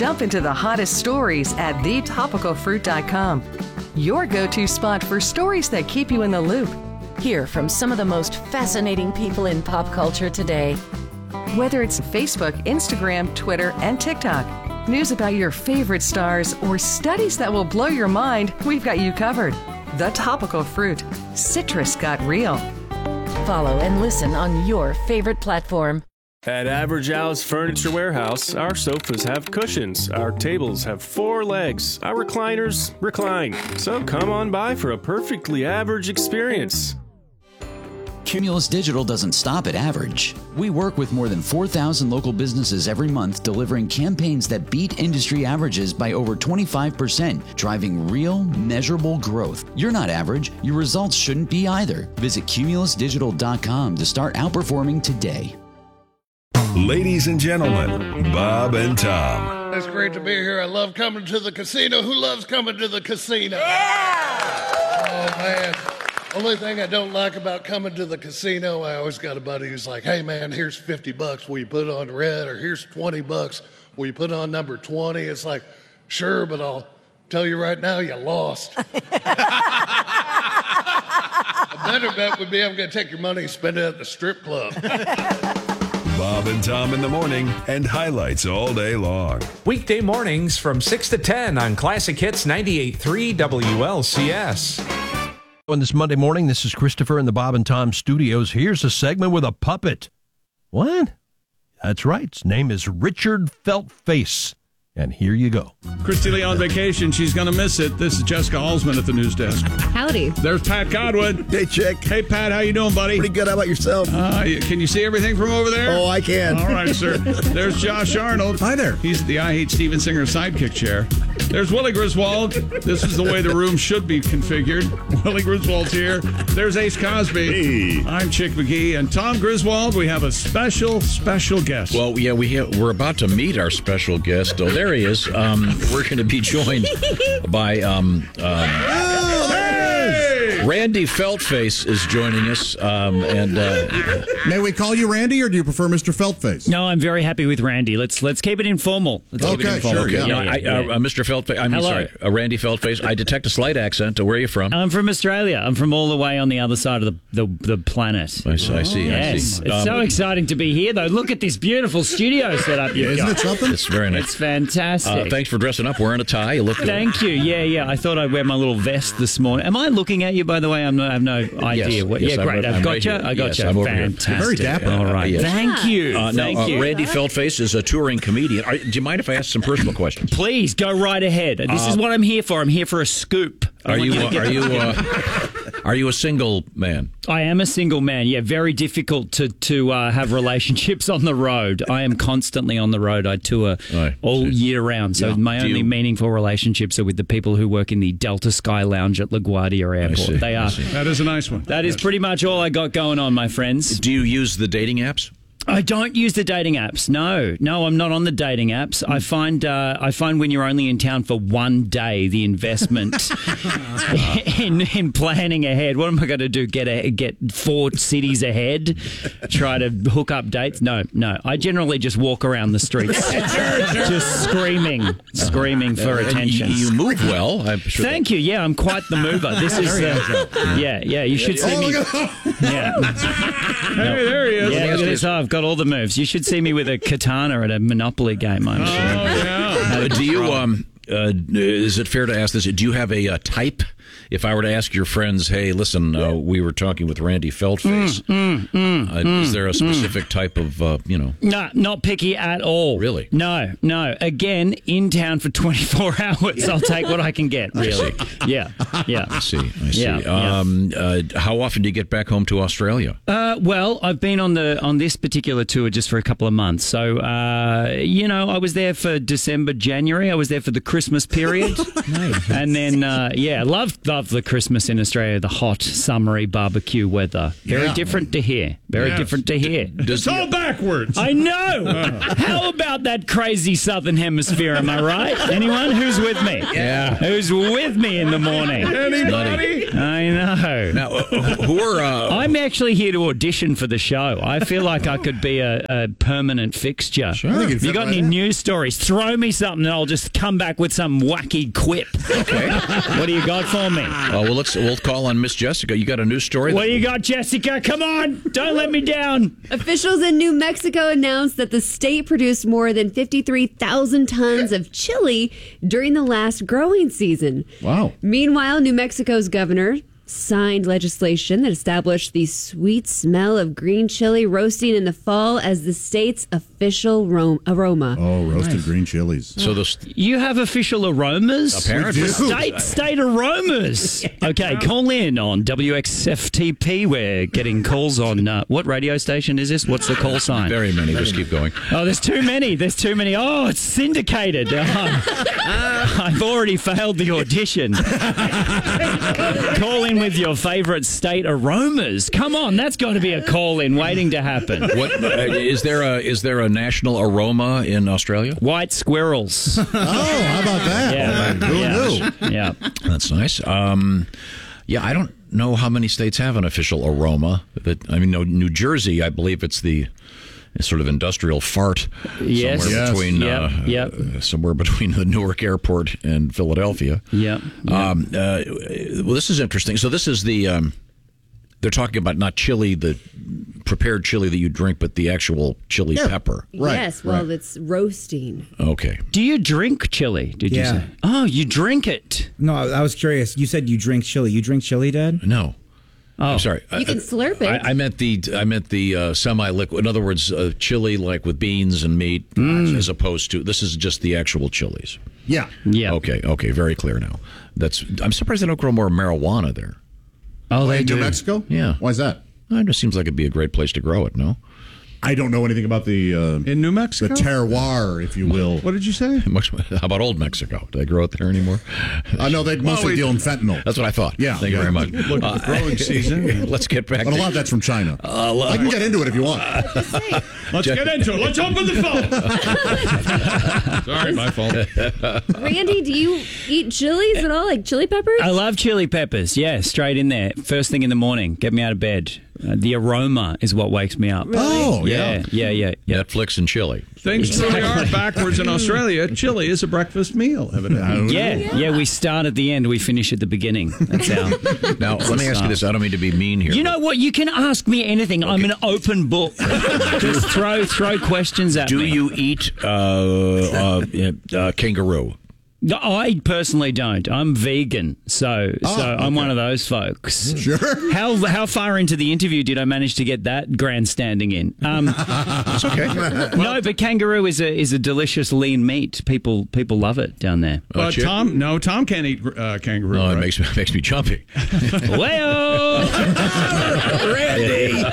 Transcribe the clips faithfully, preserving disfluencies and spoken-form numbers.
Jump into the hottest stories at the topical fruit dot com. Your go-to spot for stories that keep you in the loop. Hear from some of the most fascinating people in pop culture today. Whether it's Facebook, Instagram, Twitter, and TikTok, news about your favorite stars, or studies that will blow your mind, we've got you covered. The Topical Fruit. Citrus got real. Follow and listen on your favorite platform. At Average Al's Furniture Warehouse, our sofas have cushions, our tables have four legs, our recliners recline. So come on by for a perfectly average experience. Cumulus Digital doesn't stop at average. We work with more than four thousand local businesses every month, delivering campaigns that beat industry averages by over twenty-five percent, driving real, measurable growth. You're not average. Your results shouldn't be either. Visit cumulus digital dot com to start outperforming today. Ladies and gentlemen, Bob and Tom. It's great to be here. I love coming to the casino. Who loves coming to the casino? Yeah! Oh, man. Only thing I don't like about coming to the casino, I always got a buddy who's like, hey, man, here's fifty bucks. Will you put on red? Or here's twenty bucks. Will you put on number twenty? It's like, sure, but I'll tell you right now, you lost. A better bet would be I'm going to take your money and spend it at the strip club. Bob and Tom in the morning and highlights all day long. Weekday mornings from six to ten on Classic Hits ninety-eight point three W L C S. On this Monday morning, this is Christopher in the Bob and Tom studios. Here's a segment with a puppet. What? That's right. His name is Richard Feltface. And here you go. Christy Lee on vacation. She's going to miss it. This is Jessica Alsman at the news desk. Howdy. There's Pat Godwin. Hey, Chick. Hey, Pat. How you doing, buddy? Pretty good. How about yourself? Uh, can you see everything from over there? Oh, I can. All right, sir. There's Josh Arnold. Hi there. He's the I Hate Steven Singer sidekick chair. There's Willie Griswold. This is the way the room should be configured. Willie Griswold's here. There's Ace Cosby. Hey. I'm Chick McGee. And Tom Griswold, we have a special, special guest. Well, yeah, we have, we're about to meet our special guest. Oh, there he is. Um, we're going to be joined by um, um, hey! Randy Feltface is joining us. Um, and uh, May we call you Randy, or do you prefer Mister Feltface? No, I'm very happy with Randy. Let's let's keep it informal. Let's okay, keep it informal. sure. Yeah. yeah, I, yeah, uh, yeah. uh, Mister Feltface, I mean, Hello. sorry, uh, Randy Feltface. I detect a slight accent. Uh, where are you from? I'm from Australia. I'm from all the way on the other side of the the, the planet. I see. I see. Yes, I see. it's Um, so exciting to be here, though. Look at this beautiful studio setup you've Isn't got. it something? It's very nice. It's fantastic. Uh, thanks for dressing up, wearing a tie. You look good. Thank you. Yeah, yeah. I thought I'd wear my little vest this morning. Am I looking at you, by the way? I'm no, I have no idea. Yes, what, yes, yeah, I'm great. right- I've I'm got right you. here. I got Yes, you. I'm over here. Fantastic. Very dapper. All right. Yes. Thank you. Uh, now, Thank uh, you. Randy Feltface is a touring comedian. Are, do you mind if I ask some personal questions? Please go right ahead. This Uh, is what I'm here for. I'm here for a scoop. I Are want you to uh, get- are you uh, are you a single man? I am a single man. Yeah, very difficult to to uh, have relationships on the road. I am constantly on the road. I tour Right. all year round. So Yeah. my Do only you- meaningful relationships are with the people who work in the Delta Sky Lounge at LaGuardia Airport. see, They I are. see. That is a nice one. That is pretty much all I got going on, my friends. Do you use the dating apps? I don't use the dating apps. No, no, I'm not on the dating apps. I find uh, I find when you're only in town for one day, the investment in, in planning ahead. What am I going to do? Get a, get four cities ahead? Try to hook up dates? No, no. I generally just walk around the streets, just screaming, screaming for Uh, attention. You, you move well. I'm sure Thank you. Yeah, I'm quite the mover. This is uh, yeah, yeah. You should see Oh, me. look at Yeah. Hey, there he is. Yeah, look at this. Oh, I've got all the moves. You should see me with a katana at a Monopoly game, I'm sure. yeah. Uh, do you? Um, uh, is it fair to ask this? Do you have a, uh type? If I were to ask your friends, hey, listen, uh, we were talking with Randy Feltface. Mm, mm, mm, uh, mm, is there a specific mm. type of, uh, you know? No, not picky at all. Really? No, no. Again, in town for twenty-four hours. I'll take what I can get, really. Yeah, yeah. I see, I see. Yeah, yeah. Um, uh, how often do you get back home to Australia? Uh, well, I've been on the on this particular tour just for a couple of months. So, uh, you know, I was there for December, January. I was there for the Christmas period. Nice. And then, uh, yeah, love, love the Christmas in Australia, the hot, summery barbecue weather. Very Yeah. different to here. Very Yes. different to here. It's all backwards. I know. How about about that crazy Southern Hemisphere, am I right? Anyone? Who's with me? Yeah. Who's with me in the morning? Anybody? I know. Now, uh, who are... Uh, I'm actually here to audition for the show. I feel like I could be a, a permanent fixture. Sure. I think you'd If you fit got right any in. news stories, throw me something and I'll just come back with some wacky quip. Okay. What do you got for me? Oh, well, let's we'll call on Miss Jessica. You got a news story? What do you got, Jessica? Come on. Don't let me down. Officials in New Mexico announced that the state produced more than fifty-three thousand tons of chili during the last growing season. Wow. Meanwhile, New Mexico's governor signed legislation that established the sweet smell of green chili roasting in the fall as the state's official ro- aroma. Oh, roasted green chilies. So those You have official aromas? Apparently. We do. State, state aromas. Okay, call in on W X F T P. We're getting calls on, uh, what radio station is this? What's the call sign? very many. Just keep going. Oh, there's too many. There's too many. Oh, it's syndicated. Oh, I've already failed the audition. Call in with your favourite state aromas. Come on, that's got to be a call in waiting to happen. What uh, is there a is there a national aroma in Australia? White squirrels. Oh, how about that? Yeah. Who Yeah. knew? Yeah. That's nice. Um, yeah, I don't know how many states have an official aroma. But I mean, no, New Jersey, I believe it's the sort of industrial fart Yes. somewhere Yes. between Yep, uh, yep. uh, somewhere between the Newark Airport and Philadelphia. Yeah. Um, uh, well, this is interesting. So this is the um, they're talking about not chili, the prepared chili that you drink, but the actual chili Yeah. pepper. Right, yes, well, right. it's roasting. Okay. Do you drink chili? Did you Yeah. say? Oh, you drink it. No, I, I was curious. You said you drink chili. You drink chili, Dad? No. Oh. I'm sorry. You can slurp it. I, I meant the I meant the uh, semi-liquid. In other words, uh, chili like with beans and meat, as opposed to this is just the actual chilies. Yeah. Yeah. Okay. Okay. Very clear now. That's. I'm surprised they don't grow more marijuana there. Oh, In New Mexico? Yeah. Why is that? It just seems like it'd be a great place to grow it. No. I don't know anything about the uh, In New Mexico? the terroir, if you will. What did you say? Much, how about old Mexico? Do they grow it there anymore? I know they mostly we- deal in fentanyl. That's what I thought. Yeah. Thank you very much. Look at the growing season. Let's get back. But a to, lot of that's from China. Uh, I can get into it if you want. Let's get into it. Let's open the phone. Sorry, my fault. Randy, do you eat chilies at all? Like chili peppers? I love chili peppers. Yeah, straight in there. First thing in the morning. Get me out of bed. Uh, the aroma is what wakes me up. Oh, Yeah, yeah, yeah. yeah. Netflix and chili. Things really are backwards in Australia. Chili is a breakfast meal, evidently. Yeah, yeah, we start at the end, we finish at the beginning. That's how. Now, let me ask you this. I don't mean to be mean here. You know what? You can ask me anything. I'm an open book. Just throw throw questions at Do me. you eat uh, uh, uh, kangaroo? No, I personally don't. I'm vegan, so Oh, so I'm okay. one of those folks. Sure. How how far into the interview did I manage to get that grandstanding in? Um, It's okay. no, but kangaroo is a is a delicious lean meat. People people love it down there. But Chip? Tom, no, Tom can't eat uh, kangaroo. Oh, it right? makes me makes me jumpy. Well, Randy,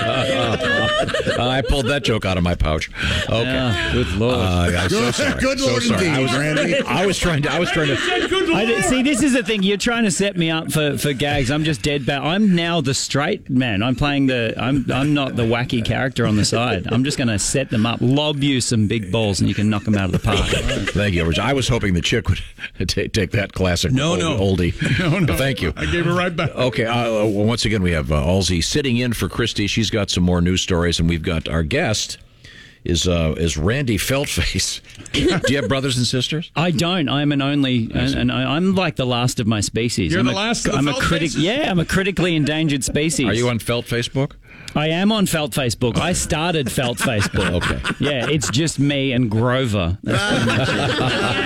I pulled that joke out of my pouch. Okay, good lord. Uh, I'm so sorry. Good so lord sorry. I indeed, was, Randy. I was trying to. I was trying to. I did- see, this is the thing. You're trying to set me up for, for gags. I'm just dead bad. I'm now the straight man. I'm playing the. I'm I'm not the wacky character on the side. I'm just going to set them up, lob you some big balls, and you can knock them out of the park. Thank you. I was hoping the chick would take, take that classic No, old, no. oldie. No, no. But thank you. I gave it right back. Okay. Uh, well, once again, we have uh, Halsey sitting in for Christy. She's got some more news stories, and we've got our guest is uh, is Randy Feltface. Do you have brothers and sisters? I don't. I'm an only, and, and I- I'm like the last of my species. You're I'm the a, last of the I'm a Felt critic. Faces? Yeah, I'm a critically endangered species. Are you on Felt Facebook? I am on Felt Facebook. I started Felt Facebook. Okay. Yeah, it's just me and Grover. That's pretty much it.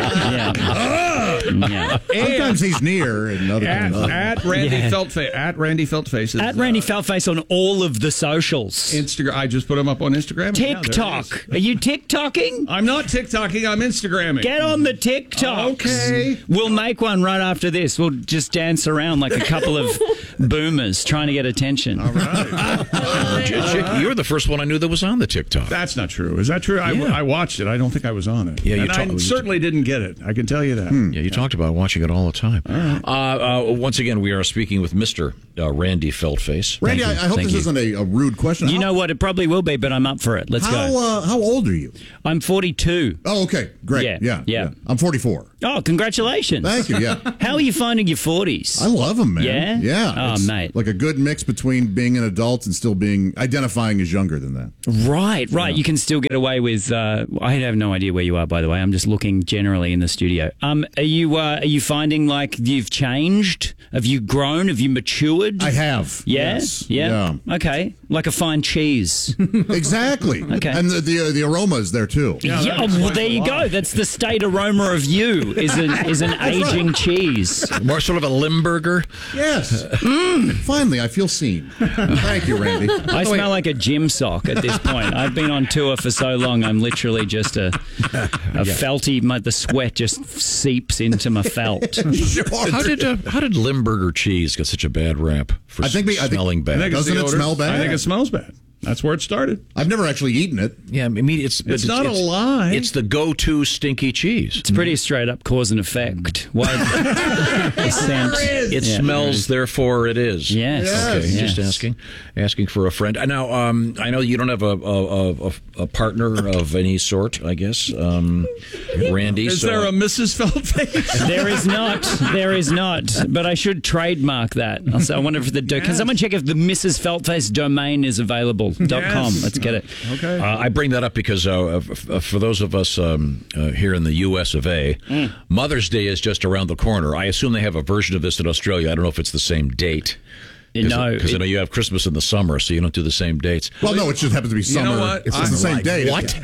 Yeah. Yeah. Sometimes he's near, and other At, times. at Randy Yeah. Feltface. At Randy Feltface. is, At Randy uh, Feltface on all of the socials. Instagram. I just put him up on Instagram. Yeah, there he TikTok. is. Are you TikToking? I'm not TikToking. I'm Instagramming. Get on the TikTok. Okay. We'll make one right after this. We'll just dance around like a couple of boomers trying to get attention. All right. Chick, you were the first one I knew that was on the TikTok. That's not true. Is that true? I, Yeah. I watched it. I don't think I was on it. Yeah, you and talk- I certainly didn't get it. I can tell you that. Yeah, you talked about watching it all the time. Uh, uh, once again, we are speaking with Mister Uh, Randy Feltface. Randy, I, Thank you. I hope Thank this you. isn't a, a rude question. You How- know what? It probably will be, but I'm up for it. Let's how, go. Uh, how old are you? I'm forty-two. Oh, okay. Great. Yeah, Yeah. yeah. I'm forty-four. Oh, congratulations. Thank you, yeah. How are you finding your forties? I love them, man. Yeah? Yeah. Oh, It's mate. Like a good mix between being an adult and still being identifying as younger than that. Right, right. You can still get away with. Uh, I have no idea where you are, by the way. I'm just looking generally in the studio. Um, are you uh, are you finding like you've changed? Have you grown? Have you matured? I have. Yeah, Yes. yeah. Okay, like a fine cheese. Exactly. Okay. And the the, uh, the aroma is there too. Yeah, oh, well, there you go. That's the state aroma of you. Is an is an aging cheese. More sort of a Limburger. Yes. Finally, I feel seen. Thank you, Randy. I smell like a gym sock at this point. I've been on tour for so long. I'm literally just a a felty. My, the sweat just seeps into my felt. How did uh, how did Limburger cheese get such a bad rap for I think we- I think- smelling bad? I think it's Doesn't the it odor. smell bad? I think it smells bad. That's where it started. I've never actually eaten it. Yeah, I mean it's but It's not a lie. It's the go-to stinky cheese. It's pretty straight up cause and effect. Why? the scent. It Yeah. smells, therefore it is. Yes. Okay, Yes. just asking, asking for a friend. Uh, Now, um, I know you don't have a a, a, a partner of any sort. I guess, um, Randy. Is so there a Missus Feltface? There is not. There is not. But I should trademark that. Also, I wonder if the do- can someone check if the Missus Feltface domain is available. Dot com. Yes. Let's get it. Okay. Uh, I bring that up because uh, f- f- for those of us um, uh, here in the U S of A, Mother's Day is just around the corner. I assume they have a version of this in Australia. I don't know if it's the same date. No, because I it- know you have Christmas in the summer, so you don't do the same dates. Well, no, it just happens to be You summer. know what? It's just the I- same day. What?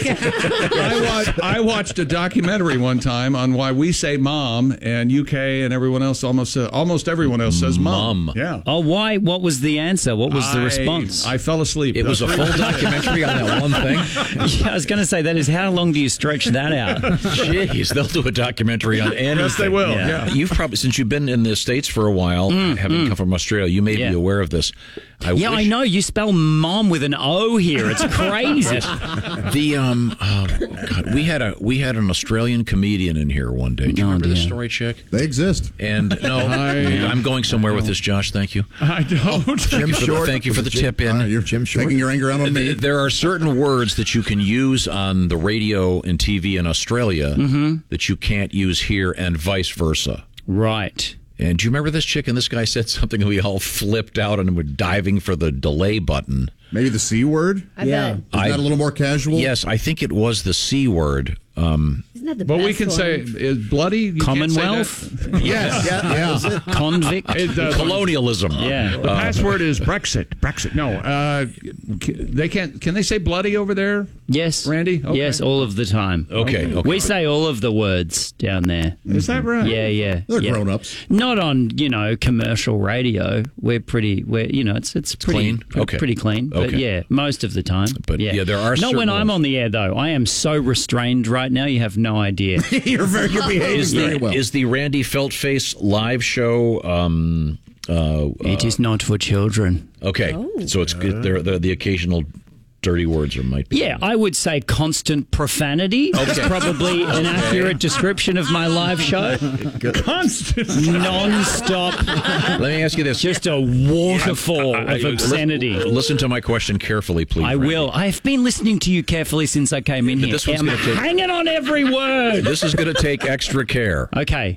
I, watched, I watched a documentary one time on why we say mom and U K and everyone else almost uh, almost everyone else says mom. Mom. Yeah. Oh, why? What was the answer? What was the I- response? I fell asleep. It was a full documentary on that one thing. Yeah, I was going to say that is how long do you stretch that out? Jeez, they'll do a documentary on anything. Yes, they will. Yeah. Yeah. You've probably, since you've been in the States for a while, having come from Australia, you may Yeah. be aware of this. I Yeah, I wish- know. You spell mom with an O here. It's crazy. The um, oh, God, we had a we had an Australian comedian in here one day. Do you Oh, remember this dear. story, Chick? They exist. And no, I- I'm going somewhere with this, Josh. Thank you. I don't. Thank you for the, thank you for the tip in. Uh, you're taking your anger out on me. Th- There are certain words that you can use on the radio and T V in Australia that you can't use here, and vice versa. Right. And do you remember this chick? And this guy said something, and we all flipped out and were diving for the delay button. Maybe the C word? I Yeah. bet. Is that a little more casual? Yes, I think it was the C word. Um, Isn't that the But best we can one? say is bloody you can't say Commonwealth? that. Yes. Yeah. Convict? It, uh, colonialism. Yeah. The password is Brexit. Brexit. No, uh, c- they can't. Can they say bloody over there? Yes. Randy? Okay. Yes, all of the time. Okay, okay. We say all of the words down there. Is that right? Yeah, yeah. They're yeah. grown-ups. Not on, you know, commercial radio. We're pretty, we're, you know, it's it's pretty clean? Okay. pretty clean. But Okay. yeah, most of the time. But, yeah, there are Not when certain I'm ones. on the air, though. I am so restrained right now, you have no idea. you're very, you're behaving Is very the, well. is the Randy Feltface live show? Um, uh, It is not for children. okay, so it's there. The, the occasional dirty words or might be. Yeah, I would say constant profanity. That's probably an accurate description of my live show. Constant. Non-stop, Let me ask you this: just a waterfall I- I- of obscenity. li- Listen to my question carefully, please. I Randy. will. I've been listening to you carefully since I came in here. This one's I'm gonna take- hanging on every word. This is going to take extra care. Okay.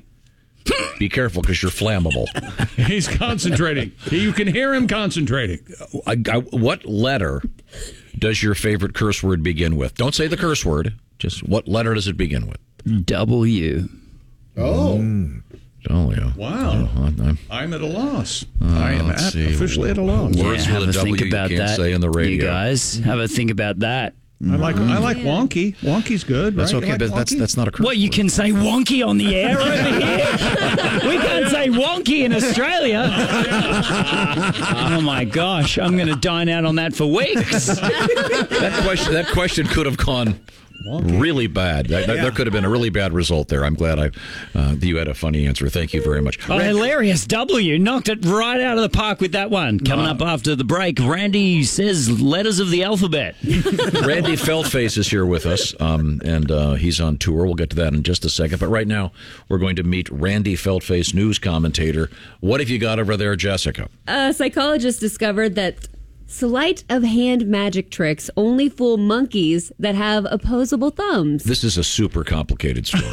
Be careful because you're flammable. He's concentrating. You can hear him concentrating. I, I, what letter does your favorite curse word begin with? Don't say the curse word. Just what letter does it begin with? W. Oh. Oh, yeah. Wow. Oh, I'm- I'm at a loss. Uh, I am let's at, see. officially at a loss. Words Yeah, with have a a W think you about can't that, say on the radio. you guys. Have a think about that. I like I like wonky. Wonky's good. That's right? okay, You like but that's wonky? that's not a curse What, you word. can say wonky on the air over here? We can't say wonky in Australia. Oh, my gosh. I'm going to dine out on that for weeks. That question, that question could have gone Really bad. That, Yeah. There could have been a really bad result there. I'm glad I uh, you had a funny answer. Thank you very much. Oh, hilarious. W knocked it right out of the park with that one. Coming up after the break, Randy says letters of the alphabet. Randy Feltface is here with us, um, and uh, he's on tour. We'll get to that in just a second. But right now, we're going to meet Randy Feltface, news commentator. What have you got over there, Jessica? A psychologist discovered that sleight of hand magic tricks only fool monkeys that have opposable thumbs. This is a super complicated story.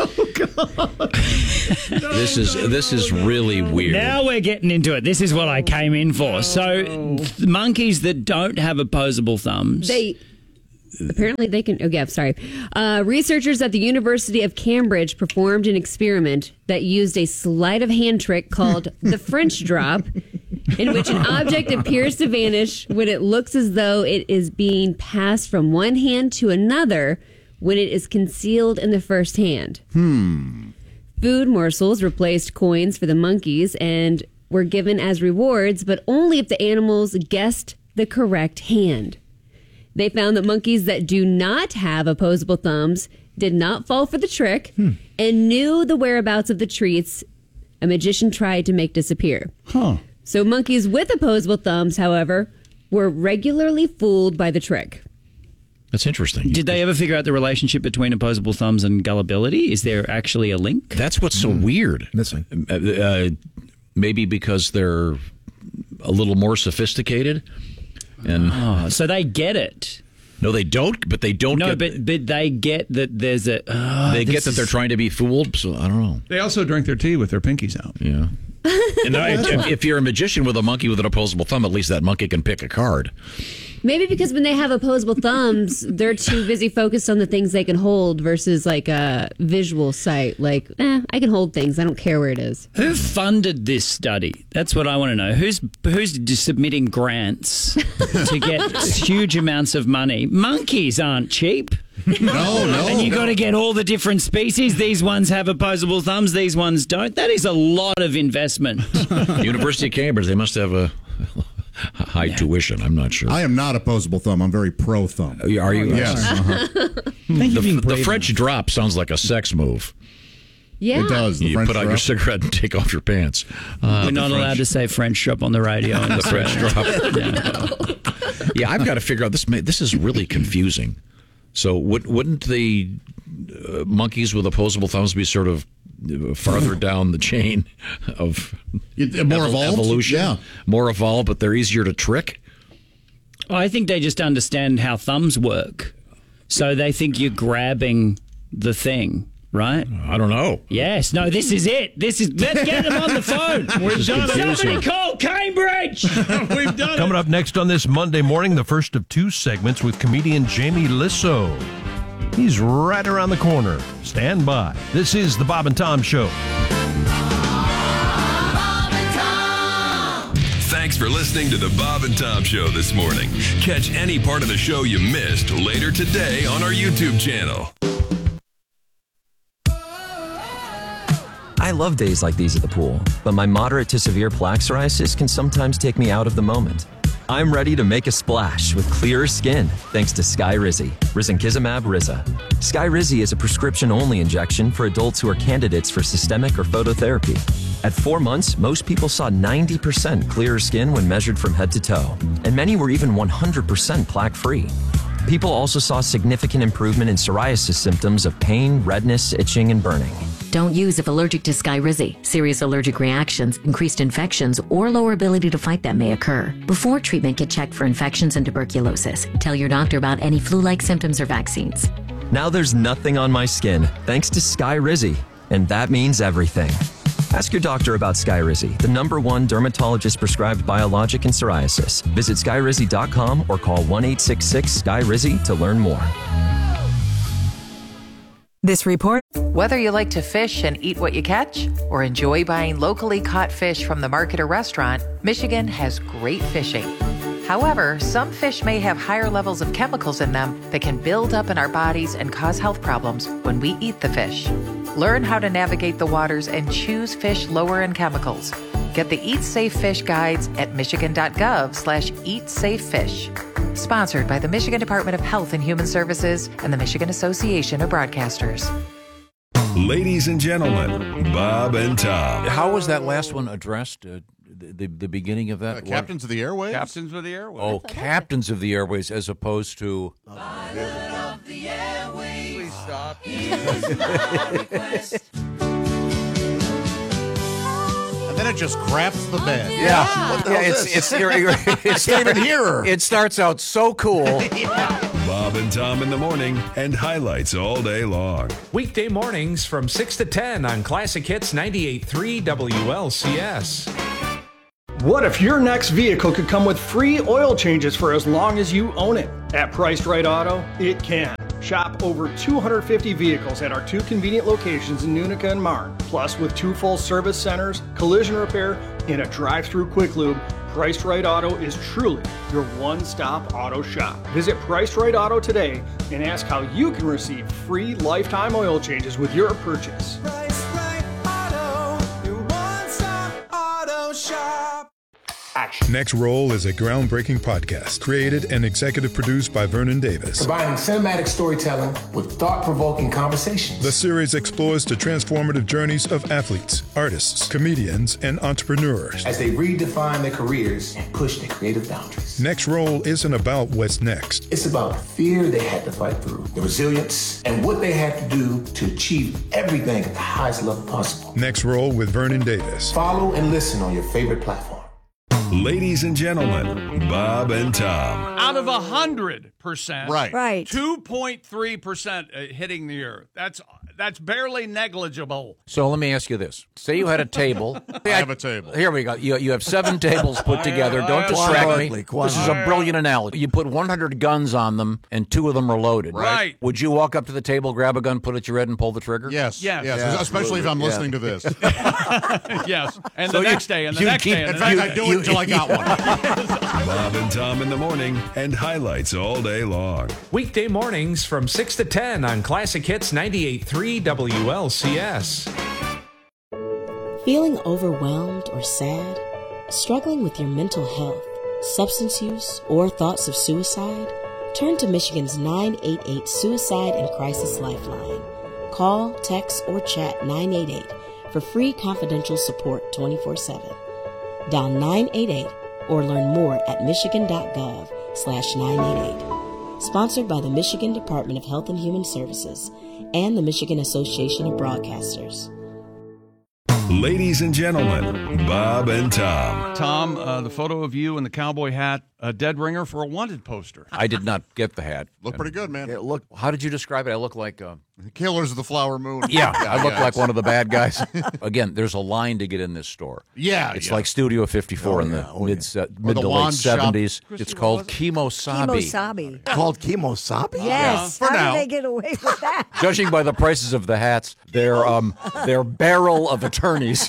This is this is really weird. Now we're getting into it. This is what I came in for. So, th- monkeys that don't have opposable thumbs. They apparently they can. Oh, yeah, sorry. Uh, researchers at the University of Cambridge performed an experiment that used a sleight of hand trick called the French drop, in which an object appears to vanish when it looks as though it is being passed from one hand to another when it is concealed in the first hand. Hmm. Food morsels replaced coins for the monkeys and were given as rewards, but only if the animals guessed the correct hand. They found that monkeys that do not have opposable thumbs did not fall for the trick Hmm. and knew the whereabouts of the treats a magician tried to make disappear. Huh. So monkeys with opposable thumbs, however, were regularly fooled by the trick. That's interesting. Did they ever figure out the relationship between opposable thumbs and gullibility? Is there actually a link? That's what's so weird. Missing. Uh, uh, maybe because they're a little more sophisticated, and Oh, so they get it. no, they don't. But they don't. No, get, but but they get that there's a. oh, they this get that they're is- trying to be fooled. So I don't know. They also drink their tea with their pinkies out. Yeah. And I, if, if you're a magician with a monkey with an opposable thumb, at least that monkey can pick a card. Maybe because when they have opposable thumbs, they're too busy focused on the things they can hold versus like a visual sight. Like, eh, I can hold things. I don't care where it is. Who funded this study? That's what I want to know. Who's who's submitting grants to get huge amounts of money? Monkeys aren't cheap. No, no. And you got to get all the different species. These ones have opposable thumbs. These ones don't. That is a lot of investment. University of Cambridge, they must have a high tuition. I'm not sure. I am not opposable thumb. I'm very pro thumb. Are you? Yes. Uh-huh. Thank you for being The, the brave French drop sounds like a sex move. Yeah. It does. The You French put out your drop. cigarette and take off your pants. Uh, We're the not French- allowed to say French drop on the radio. the French drop. Yeah, I've got to figure out this. may- This is really confusing. So, would, wouldn't the uh, monkeys with opposable thumbs be sort of uh, farther down the chain of It- more evo- evolved? evolution? Yeah. More evolved, but they're easier to trick. I think they just understand how thumbs work. So they think you're grabbing the thing, right? I don't know. Yes. No, this is it. This is. Let's get them on the phone. We've done it. Somebody call Cambridge. We've done Coming up next on this Monday morning, the first of two segments with comedian Jamie Lissow. He's right around the corner. Stand by. This is the Bob and Tom Show. Thanks for listening to the Bob and Tom Show this morning. Catch any part of the show you missed later today on our YouTube channel. I love days like these at the pool, but my moderate to severe plaque psoriasis can sometimes take me out of the moment. I'm ready to make a splash with clearer skin thanks to Skyrizi, risankizumab Riza. Skyrizi is a prescription-only injection for adults who are candidates for systemic or phototherapy. At four months, most people saw ninety percent clearer skin when measured from head to toe, and many were even one hundred percent plaque-free. People also saw significant improvement in psoriasis symptoms of pain, redness, itching, and burning. Don't use if allergic to Skyrizi. Serious allergic reactions, increased infections, or lower ability to fight them may occur. Before treatment, get checked for infections and tuberculosis. Tell your doctor about any flu-like symptoms or vaccines. Now there's nothing on my skin thanks to Skyrizi, and that means everything. Ask your doctor about Skyrizi, the number one dermatologist-prescribed biologic in psoriasis. Visit skyrizi dot com or call one eight six six Skyrizi to learn more. This report. Whether you like to fish and eat what you catch, or enjoy buying locally caught fish from the market or restaurant, Michigan has great fishing. However, some fish may have higher levels of chemicals in them that can build up in our bodies and cause health problems when we eat the fish. Learn how to navigate the waters and choose fish lower in chemicals. Get the Eat Safe Fish guides at michigan dot gov slash eat safe fish. Sponsored by the Michigan Department of Health and Human Services and the Michigan Association of Broadcasters. Ladies and gentlemen, Bob and Tom. How was that last one addressed? Uh, the, the beginning of that? Uh, captains of the Airways? Captains of the Airways. Oh, Captains of the Airways as opposed to... Pilot of the Airways. Please stop. And then it just craps the bed. Yeah, What the yeah, hell it's, is it's, this? you're, you're, it's I can't even hear her. It starts out so cool. Bob and Tom in the morning and highlights all day long. Weekday mornings from six to ten on Classic Hits ninety-eight point three W L C S. What if your next vehicle could come with free oil changes for as long as you own it? At Priced Right Auto, it can. Shop over two hundred fifty vehicles at our two convenient locations in Unica and Marne. Plus, with two full service centers, collision repair, and a drive-through quick lube, Priced Right Auto is truly your one-stop auto shop. Visit Priced Right Auto today and ask how you can receive free lifetime oil changes with your purchase. Priced Right Auto, your one-stop auto shop. Next Roll is a groundbreaking podcast created and executive produced by Vernon Davis. Combining cinematic storytelling with thought-provoking conversations. The series explores the transformative journeys of athletes, artists, comedians, and entrepreneurs. As they redefine their careers and push their creative boundaries. Next Roll isn't about what's next. It's about the fear they had to fight through, the resilience, and what they had to do to achieve everything at the highest level possible. Next Roll with Vernon Davis. Follow and listen on your favorite platform. Ladies and gentlemen, Bob and Tom. Out of one hundred percent, Right. Right. two point three percent hitting the earth. That's that's barely negligible. So let me ask you this. Say you had a table. I have a table. Here we go. You, you have seven tables put together. Don't distract me. This is a brilliant analogy. You put one hundred guns on them, and two of them are loaded. Right. Would you walk up to the table, grab a gun, put it at your head, and pull the trigger? Yes. Yes. Yes. Yeah, Especially if I'm absolutely. listening to this. Yes. And So the you- next day, and the you next keep- day, and In the fact, next I do day. it until I got one. Bob and Tom in the morning and highlights all day long. Weekday mornings from six to ten on Classic Hits ninety-eight point three W L C S. Feeling overwhelmed or sad? Struggling with your mental health, substance use, or thoughts of suicide? Turn to Michigan's nine eight eight Suicide and Crisis Lifeline. Call, text, or chat nine eight eight for free confidential support twenty-four seven. Dial nine eight eight or learn more at michigan.gov slash 988. Sponsored by the Michigan Department of Health and Human Services and the Michigan Association of Broadcasters. Ladies and gentlemen, Bob and Tom. Tom, uh, the photo of you in the cowboy hat, a dead ringer for a wanted poster. I did not get the hat. Look pretty good, man. It look. How did you describe it? I look like. Uh, Killers of the Flower Moon. yeah, I look yeah, like one of the bad guys. Again, there's a line to get in this store. Yeah, it's yeah. like Studio fifty-four Oh, in the yeah, oh, mid yeah. uh, mid the to late wand shop. seventies. Christy, It's what called was it? Kemosabe. Kemosabe. Called Kemosabe? Yes. For How now. did they get away with that? Judging by the prices of the hats, they're um they're barrel of attorneys.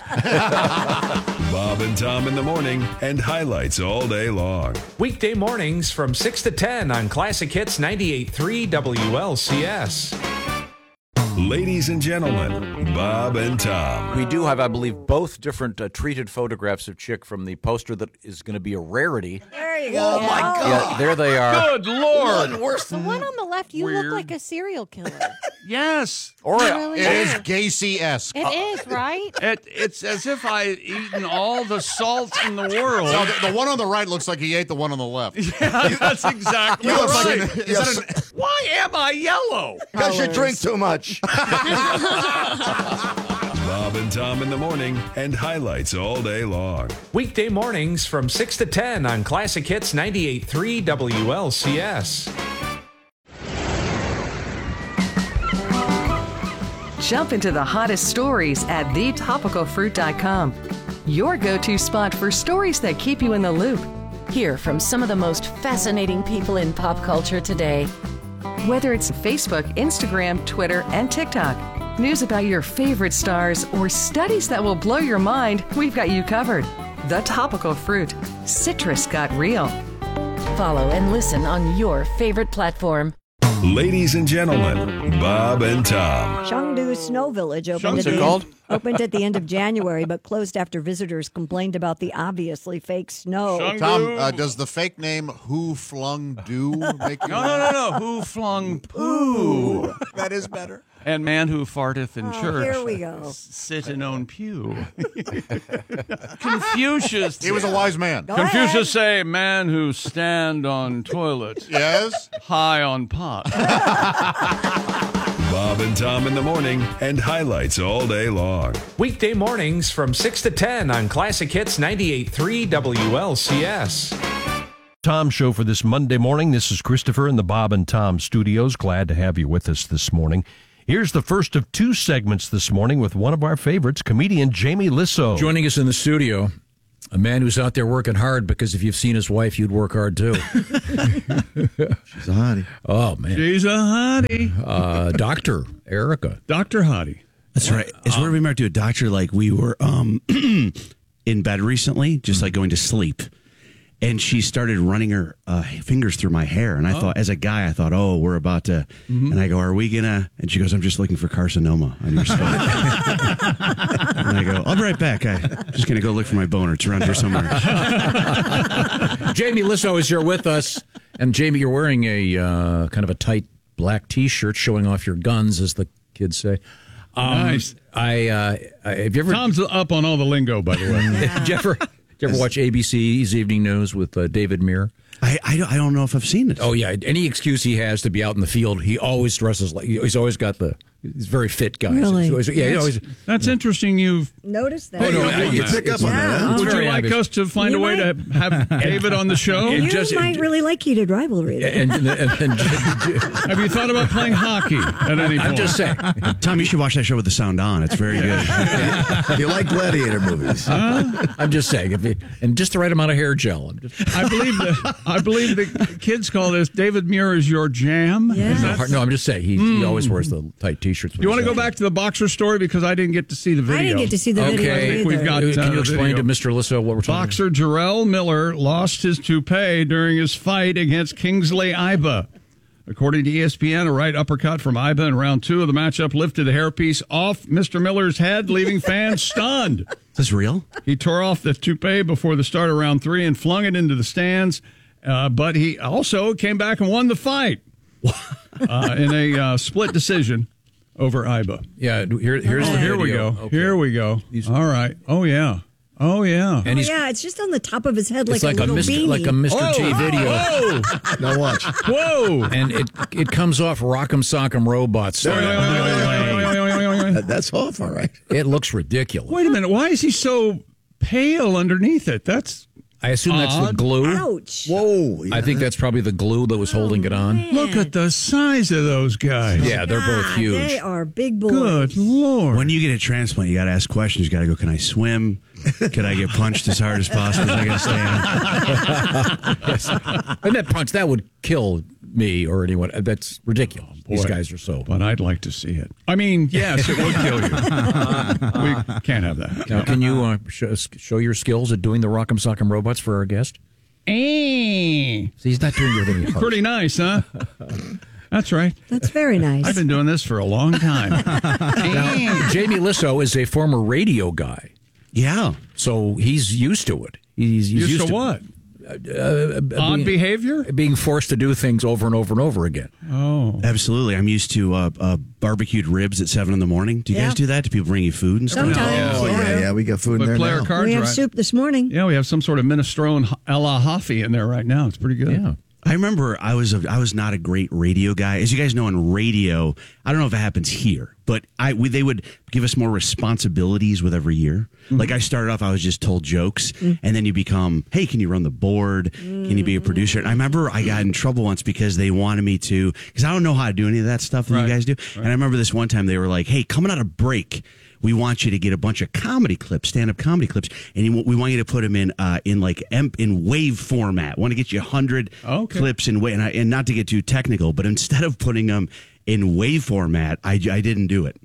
Bob and Tom in the morning and highlights all day long. Weekday mornings from six to ten on Classic Hits ninety-eight point three W L C S. Ladies and gentlemen, Bob and Tom. We do have, I believe, both different uh, treated photographs of Chick from the poster that is going to be a rarity. There you Oh, go. my God. Yeah, there they are. Good Lord. One worse The than one on the left, you Weird. look like a serial killer. Yes. Or You uh, really It is do. Gacy-esque. It is, right? It, it's as if I'd eaten all the salt in the world. No, the, the one on the right looks like he ate the one on the left. Yeah, that's exactly He looks right. like an- is that an- Why am I yellow? Because you drink too much. Bob and Tom in the morning and highlights all day long. Weekday mornings from six to ten on Classic Hits ninety-eight point three W L C S. Jump into the hottest stories at the topical fruit dot com. Your go-to spot for stories that keep you in the loop. Hear from some of the most fascinating people in pop culture today. Whether it's Facebook, Instagram, Twitter, and TikTok, news about your favorite stars, or studies that will blow your mind, we've got you covered. The Topical Fruit. Citrus got real. Follow and listen on your favorite platform. Ladies and gentlemen, Bob and Tom. Chengdu Snow Village opened What's at, it the called? End, opened at the end of January, but closed after visitors complained about the obviously fake snow. Tom, uh, does the fake name Who Flung Do make you No, no, no, no. Who flung poo? That is better. And man who farteth in Oh, church. here we go. Sit in own pew. Confucius. He was a wise man. Go Confucius ahead. say, man who stand on toilet. Yes. High on pot. Bob and Tom in the morning and highlights all day long. Weekday mornings from six to ten on Classic Hits ninety-eight point three W L C S. Tom Show for this Monday morning. This is Christopher in the Bob and Tom studios. Glad to have you with us this morning. Here's the first of two segments this morning with one of our favorites, comedian Jamie Lissow. Joining us in the studio, a man who's out there working hard because if you've seen his wife, you'd work hard too. She's a hottie. Oh, man. She's a hottie. Uh, Doctor Erica. Doctor Hottie. That's right. It's where we met to a doctor. Like we were um, in bed recently, just like going to sleep. And she started running her uh, fingers through my hair. And I Oh. thought, as a guy, I thought, oh, we're about to. Mhm. And I go, are we going to? And she goes, I'm just looking for carcinoma on your skull. And I go, I'll be right back. I'm just going to go look for my boner. It's around here somewhere. Jamie Lissow is here with us. And Jamie, you're wearing a uh, kind of a tight black T-shirt showing off your guns, as the kids say. Um, Nice. I, uh, I have you ever Tom's up on all the lingo, by the way. did you ever, did you ever watch A B C's Evening News with uh, David Muir? I, I, don't, I don't know if I've seen it. Oh, yeah. Any excuse he has to be out in the field, he always dresses like he's always got the. He's a very fit guy. Really? He's always- yeah, he That's, always. that's interesting. You've. Notice that. Oh, no, I- you it's- pick up it's- on that, huh? it's Would you very like obvious. us to find You a way might- to have David on the show? It You just- might really like heated rivalry. Though. And, and, and, and Have you thought about playing hockey at any point? I'm just saying. Tom, you should watch that show with the sound on. It's very good. You like gladiator movies. I'm just saying, if you, and just the right amount of hair gel. I'm just, I believe the I believe the kids call this David Muir is your jam. Yeah. Is that- no, I'm just saying he, he always wears the tight T-shirts. you want to go back to the boxer story because I didn't get to see the video. I didn't get to see the Okay, video I think either. we've got. Can uh, you explain video. to Mister Lissow what we're talking Boxer Jarrell Miller lost his toupee during his fight against Kingsley Iba. According to E S P N, a right uppercut from Iba in round two of the matchup lifted the hairpiece off Mister Miller's head, leaving fans stunned. Is this real? He tore off the toupee before the start of round three and flung it into the stands, uh, but he also came back and won the fight uh, in a uh, split decision over Iba. Yeah, here, here's Oh, the here we video. go. Okay. Here we go. All right. Oh, yeah. Oh, yeah. And Oh, he's, yeah, it's just on the top of his head like, it's like a a little Mister beanie. like a Mister Whoa. T video. Whoa. Now watch. Whoa. And it it comes off Rock'em Sock'em Robot style. That- That's off, all right. It looks ridiculous. Wait a minute. Why is he so pale underneath it? That's I assume that's the Odd. glue. Ouch. Whoa. I think that's probably the glue that was holding it on. look at the size of those guys. Yeah, they're both God, huge. They are big boys. Good Lord. When you get a transplant, you got to ask questions. You got to go, can I swim? Can I get punched as hard as possible? I got to stay on. And that punch, that would kill me or anyone. That's ridiculous. These boy. guys are so. But I'd like to see it. I mean, yes, it would kill you. We can't have that. Now, can you uh, show, show your skills at doing the Rock'em Sock'em Robots for our guest? Eh. See, he's not doing your thing. Pretty nice, huh? That's right. That's very nice. I've been doing this for a long time. Now, Jamie Lissow is a former radio guy. Yeah. So he's used to it. He's, he's Used used, to what? Uh, Odd being, behavior? being forced to do things over and over and over again. Oh. Absolutely. I'm used to uh, uh, barbecued ribs at seven in the morning. Do you Yeah. guys do that? Do people bring you food and stuff? Sometimes. Oh, yeah. yeah, yeah. We got food But in there player now. cards We have right. soup this morning. Yeah, we have some sort of minestrone a la Hoffy in there right now. It's pretty good. Yeah. I remember I was a, I was not a great radio guy. As you guys know, in radio, I don't know if it happens here, but I we, they would give us more responsibilities with every year. Mm-hmm. Like I started off, I was just told jokes, mm. and then you become, hey, can you run the board? Mm. Can you be a producer? And I remember I got in trouble once because they wanted me to, because I don't know how to do any of that stuff that Right. you guys do. Right. And I remember this one time they were like, hey, coming out of break, we want you to get a bunch of comedy clips, stand-up comedy clips, and you, we want you to put them in uh, in like em- in wave format. Want to get you a hundred Okay. clips in wave, and, I, and not to get too technical, but instead of putting them in wave format, I, I didn't do it.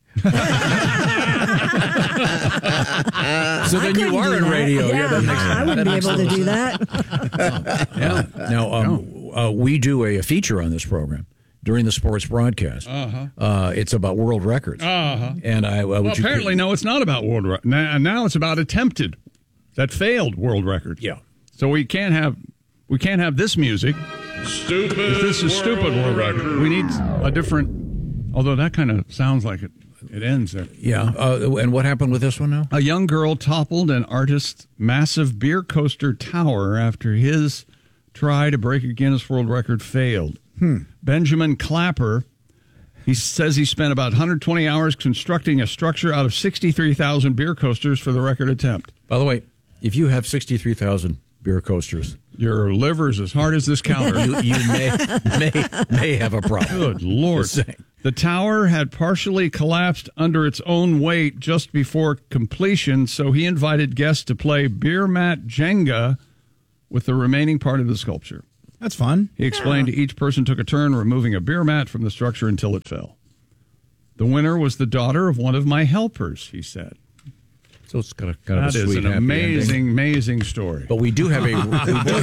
So then you are in radio. Yeah, that makes- I wouldn't that be makes able to a do little that. sense. Yeah. Now, um, uh, we do a, a feature on this program. during the sports broadcast. Uh-huh. Uh, it's about world records. Uh-huh. And I well, Well, apparently, no, it's not about world record. Now, now it's about attempted, that failed world record. Yeah. So we can't have we can't have this music. Stupid. If this is stupid world record, we need a different. Although that kind of sounds like it. It ends there. Yeah. Uh, and what happened with this one now? A young girl toppled an artist's massive beer coaster tower after his try to break a Guinness World Record failed. Hmm. Benjamin Clapper, he says he spent about one hundred twenty hours constructing a structure out of sixty-three thousand beer coasters for the record attempt. By the way, if you have sixty-three thousand beer coasters, your liver's as hard as this counter. you, you may, may may have a problem. Good Lord. Just saying. The tower had partially collapsed under its own weight just before completion, so he invited guests to play beer mat Jenga with the remaining part of the sculpture. That's fun. He explained each person took a turn removing a beer mat from the structure until it fell. The winner was the daughter of one of my helpers, he said. So it's got a kind That of a is sweet, an happy amazing, ending. amazing story. But we do have a. We do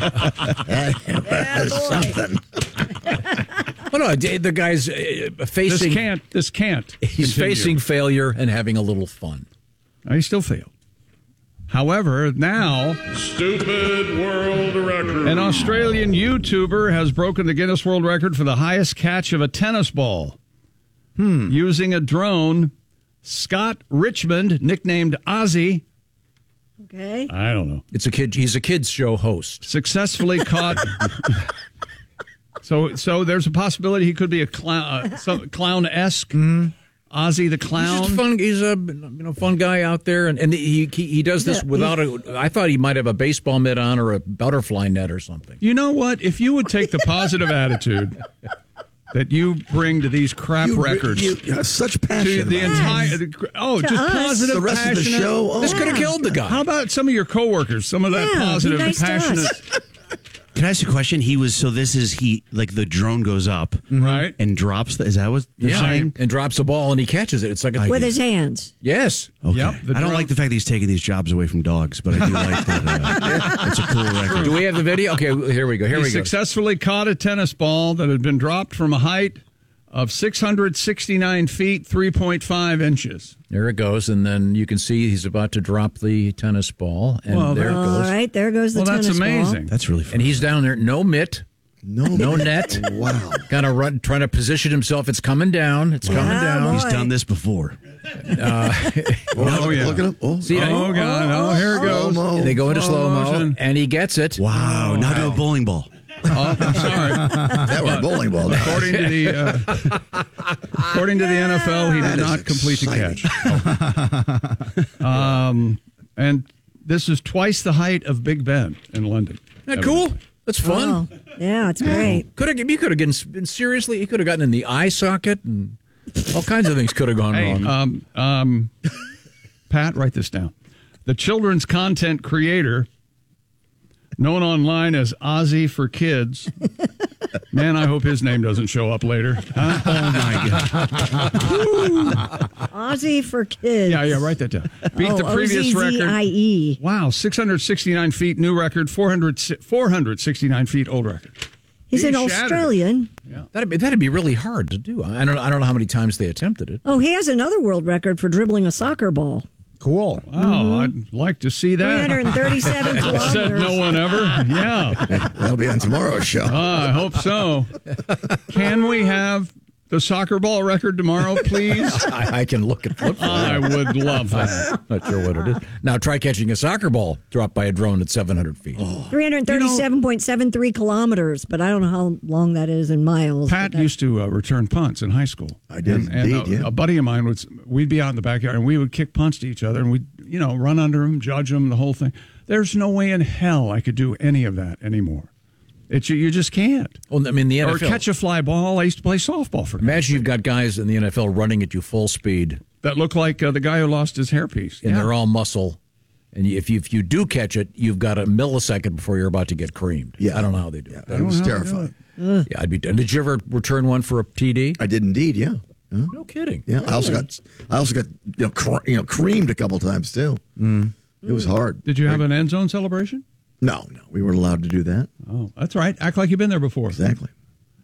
have something. Well, no, the guy's uh, facing. This can't. This can't. He's continue. facing failure and having a little fun. He still failed. However, now Stupid world record. an Australian YouTuber has broken the Guinness World Record for the highest catch of a tennis ball. Hmm. Using a drone, Scott Richmond, nicknamed Ozzy, Okay. I don't know, It's a kid. He's a kids show host. successfully caught. so, so there's a possibility he could be a clown, uh, some clown-esque Ozzy the He's clown. just fun. He's a you know fun guy out there, and, and he, he he does this Yeah, without a. I thought he might have a baseball mitt on or a butterfly net or something. You know what? If you would take the positive attitude that you bring to these crap You- records, you- you have such to passion. the about entire, it. oh, To just us. positive, The rest of the passionate- show, oh. This could have killed the guy. How about some of your coworkers? Some of that Yeah, be positive, nice to passionate, us. Can I ask you a question? He was so this is he like the drone goes up right? and drops. The, is that what they're yeah, saying? and drops the ball and he catches it. It's like a With his hands. yes. Okay. Yep, the I don't drone- like the fact that he's taking these jobs away from dogs, but I do like that. Uh, it's a cool record. Do we have the video? Okay, here we go. Here he we go. successfully caught a tennis ball that had been dropped from a height of six hundred sixty-nine feet, three point five inches. There it goes, and then you can see he's about to drop the tennis ball, and Well, there it All goes. right, there goes the Well, that's tennis ball. amazing. That's really fun. And he's down there, no mitt, No, no net. Wow. Kind of run, trying to position himself. It's coming down. It's coming Yeah, down. boy. He's done this before. Oh, yeah. Look at him. Oh, See, Oh, God. Oh, here it goes. slow-mo. they go into slow mo, motion. and he gets it. Wow. Now do a bowling ball. Oh, I'm sorry. That was a bowling ball. According to the uh, according to the N F L, he That did is not complete the exciting. catch. um, and this is twice the height of Big Ben in London. Isn't that cool? That's fun. Oh, yeah, it's great. Could have you could have been, been seriously. He could have gotten in the eye socket, and all kinds of things could have gone Hey, wrong. um, um, Pat, write this down. The children's content creator, known online as Ozzy for Kids. Man, I hope his name doesn't show up later. Huh? Oh, my God. Ozzy for kids. Yeah, yeah, write that down. Beat Oh, the previous O Z Z record. I E. Wow, six hundred sixty-nine feet, new record, four hundred, four hundred sixty-nine feet, old record. He's He an shattered it. Australian. That'd be that'd be really hard to do. I don't I don't know how many times they attempted it. Oh, he has another world record for dribbling a soccer ball. Cool. Wow, I'd like to see that. three hundred thirty-seven kilometers. Said no one ever. Yeah. That'll be on tomorrow's show. Ah, I hope so. Can we have the soccer ball record tomorrow, please? I, I can look at look for I that. would love that. Not sure what it is. Now try catching a soccer ball dropped by a drone at seven hundred feet. three hundred thirty-seven point seven three kilometers, but I don't know how long that is in miles. Pat but used to uh, return punts in high school. I did And, and indeed, a, yeah. a buddy of mine would, we'd be out in the backyard and we would kick punts to each other and we'd, you know, run under them, judge them, the whole thing. There's no way in hell I could do any of that anymore. It's you, you just can't. Well, I mean the N F L. Or catch a fly ball. I used to play softball for Imagine you've got guys in the N F L running at you full speed, that look like uh, the guy who lost his hairpiece. and Yeah. they're all muscle. And you- if you if you do catch it, you've got a millisecond before you're about to get creamed. Yeah. I don't know how they do it. It was terrifying. Yeah, I'd be. Did you ever return one for a T D? I did indeed, yeah. Huh? No kidding. Yeah, I also got, I also got, you know, cr- you know, creamed a couple times too. Mm. It was hard. Did you have an end zone celebration? No, no, we weren't allowed to do that. Oh, that's right. Act like you've been there before. Exactly.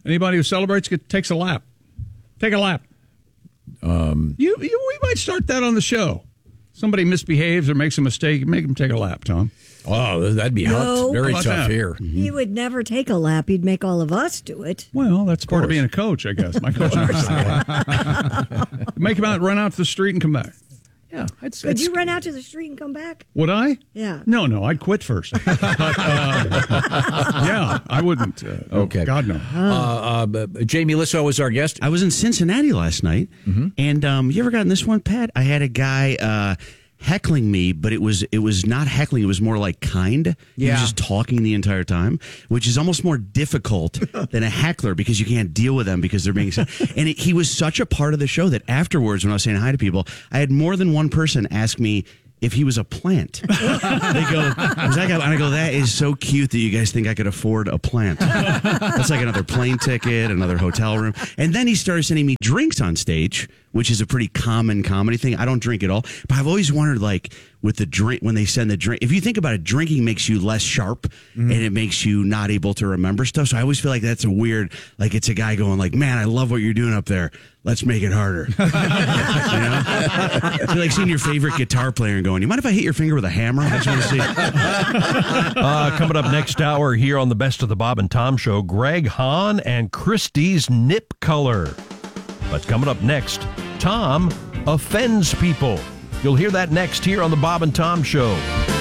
Anybody who celebrates get, takes a lap. Take a lap. Um, you, you, we might start that on the show. Somebody misbehaves or makes a mistake, make them take a lap, Tom. Oh, that'd be No. hot. Very How tough about that? here. He would never take a lap. He'd make all of us do it. Well, that's part of being a coach, I guess. My coach makes that. Make him out, run out to the street and come back. Yeah, I'd Could you run out to the street and come back? Would I? Yeah. No, no, I'd quit first. But, uh, yeah, I wouldn't. Uh, Okay. God, no. Uh, uh, but Jamie Lissow was our guest. I was in Cincinnati last night, Mm-hmm. and um, you ever gotten this one, Pat? I had a guy uh, heckling me, but it was it was not heckling; it was more like kind. He Yeah. was just talking the entire time, which is almost more difficult than a heckler because you can't deal with them because they're being. And it, he was such a part of the show that afterwards, when I was saying hi to people, I had more than one person ask me if he was a plant. They go, "Was that guy?" And I go, "That is so cute that you guys think I could afford a plant." That's like another plane ticket, another hotel room. And then he started sending me drinks on stage, which is a pretty common comedy thing. I don't drink at all, but I've always wondered, like, with the drink, when they send the drink, if you think about it, drinking makes you less sharp and it makes you not able to remember stuff. So I always feel like that's a weird, like it's a guy going like, "Man, I love what you're doing up there. Let's make it harder." You know? It's like seeing your favorite guitar player and going, "You mind if I hit your finger with a hammer? I just want to see." Uh, coming up next hour here on the Best of the Bob and Tom Show, Greg Hahn and Christie's Nip Color. But coming up next, Tom offends people. You'll hear that next here on the Bob and Tom Show.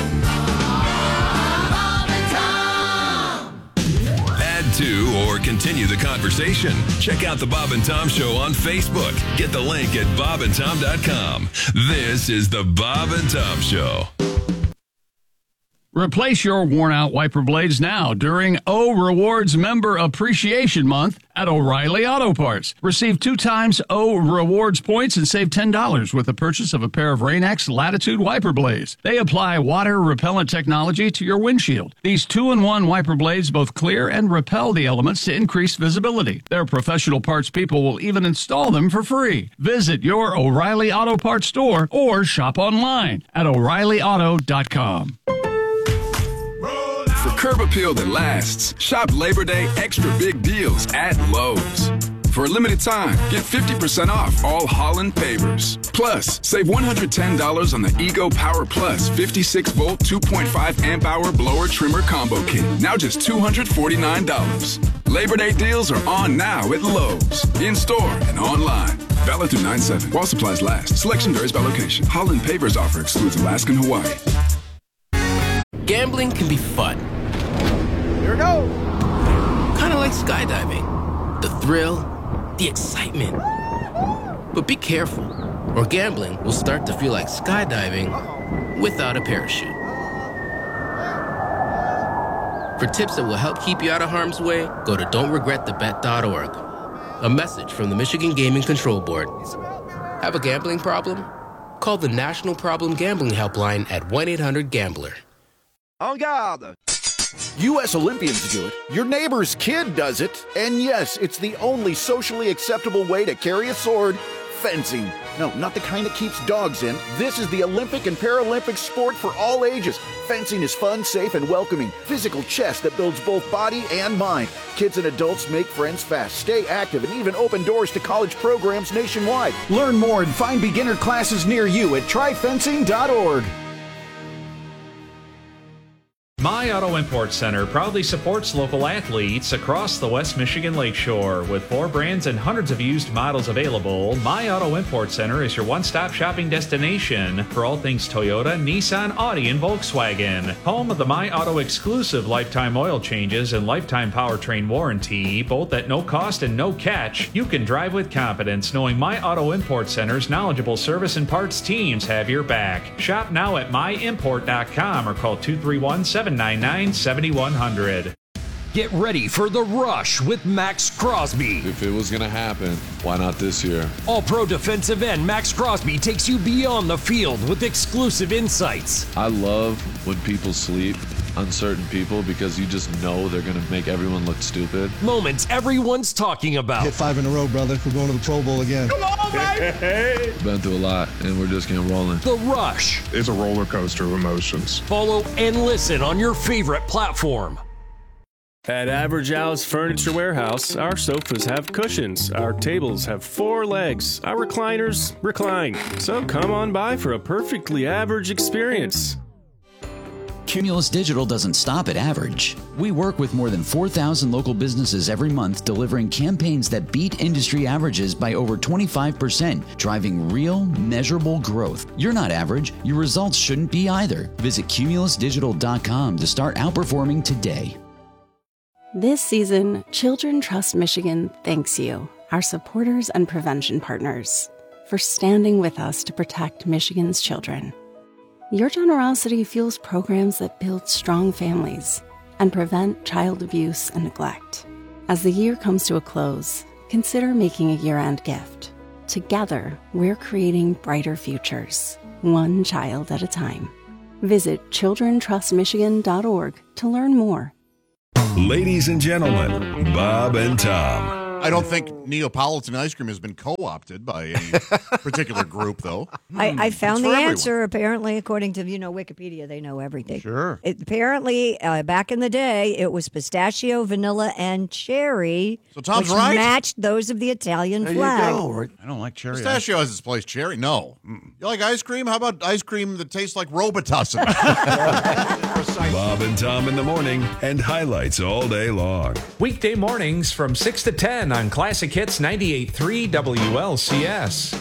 Add to or continue the conversation. Check out the Bob and Tom Show on Facebook. Get the link at bob and tom dot com. This is the Bob and Tom Show. Replace your worn-out wiper blades now during O Rewards Member Appreciation Month at O'Reilly Auto Parts. Receive two times O Rewards points and save ten dollars with the purchase of a pair of Rain-X Latitude wiper blades. They apply water-repellent technology to your windshield. These two-in-one wiper blades both clear and repel the elements to increase visibility. Their professional parts people will even install them for free. Visit your O'Reilly Auto Parts store or shop online at o'reilly auto dot com. For curb appeal that lasts, shop Labor Day extra big deals at Lowe's. For a limited time, get fifty percent off all Holland pavers. Plus, save one hundred ten dollars on the Ego Power Plus fifty-six volt two point five amp hour blower trimmer combo kit. Now just two hundred forty-nine dollars. Labor Day deals are on now at Lowe's. In store and online. Valid through nine seven. While supplies last. Selection varies by location. Holland pavers offer excludes Alaska and Hawaii. Gambling can be fun. Here we go. Kind of like skydiving. The thrill, the excitement. But be careful, or gambling will start to feel like skydiving without a parachute. For tips that will help keep you out of harm's way, go to don't regret the bet dot org. A message from the Michigan Gaming Control Board. Have a gambling problem? Call the National Problem Gambling Helpline at one eight hundred gambler. En garde! U S Olympians do it, your neighbor's kid does it, and yes, it's the only socially acceptable way to carry a sword, fencing. No, not the kind that keeps dogs in. This is the Olympic and Paralympic sport for all ages. Fencing is fun, safe, and welcoming. Physical chess that builds both body and mind. Kids and adults make friends fast, stay active, and even open doors to college programs nationwide. Learn more and find beginner classes near you at try fencing dot org. My Auto Import Center proudly supports local athletes across the West Michigan Lakeshore. With four brands and hundreds of used models available, My Auto Import Center is your one-stop shopping destination for all things Toyota, Nissan, Audi, and Volkswagen. Home of the My Auto exclusive lifetime oil changes and lifetime powertrain warranty, both at no cost and no catch. You can drive with confidence knowing My Auto Import Center's knowledgeable service and parts teams have your back. Shop now at my import dot com or call two three one, seven nine nine, seven one zero zero. Get ready for the rush with Max Crosby. If it was going to happen, why not this year? All-pro defensive end Max Crosby takes you beyond the field with exclusive insights. I love when people sleep on certain people because you just know they're going to make everyone look stupid. Moments everyone's talking about. Hit five in a row, brother. We're going to the Pro Bowl again. Come on, baby! Been through a lot, and we're just getting rolling. The Rush. It's a roller coaster of emotions. Follow and listen on your favorite platform. At Average Al's Furniture Warehouse, our sofas have cushions, our tables have four legs, our recliners recline. So come on by for a perfectly average experience. Cumulus Digital doesn't stop at average. We work with more than four thousand local businesses every month, delivering campaigns that beat industry averages by over twenty-five percent, driving real, measurable growth. You're not average. Your results shouldn't be either. Visit cumulus digital dot com to start outperforming today. This season, Children Trust Michigan thanks you, our supporters and prevention partners, for standing with us to protect Michigan's children. Your generosity fuels programs that build strong families and prevent child abuse and neglect. As the year comes to a close, consider making a year-end gift. Together, we're creating brighter futures, one child at a time. Visit children trust michigan dot org to learn more. Ladies and gentlemen, Bob and Tom. I don't think Neapolitan ice cream has been co-opted by any particular group, though. I, I found It's the for everyone. answer. Apparently, according to you know Wikipedia, they know everything. Sure. It, apparently, uh, back in the day, it was pistachio, vanilla, and cherry. So Tom's which right. matched those of the Italian There flag. you go. I don't like cherry. Pistachio has its place. Cherry, no. You like ice cream? How about ice cream that tastes like Robitussin? Bob and Tom in the morning and highlights all day long. Weekday mornings from six to ten on Classic Hits ninety-eight point three W L C S.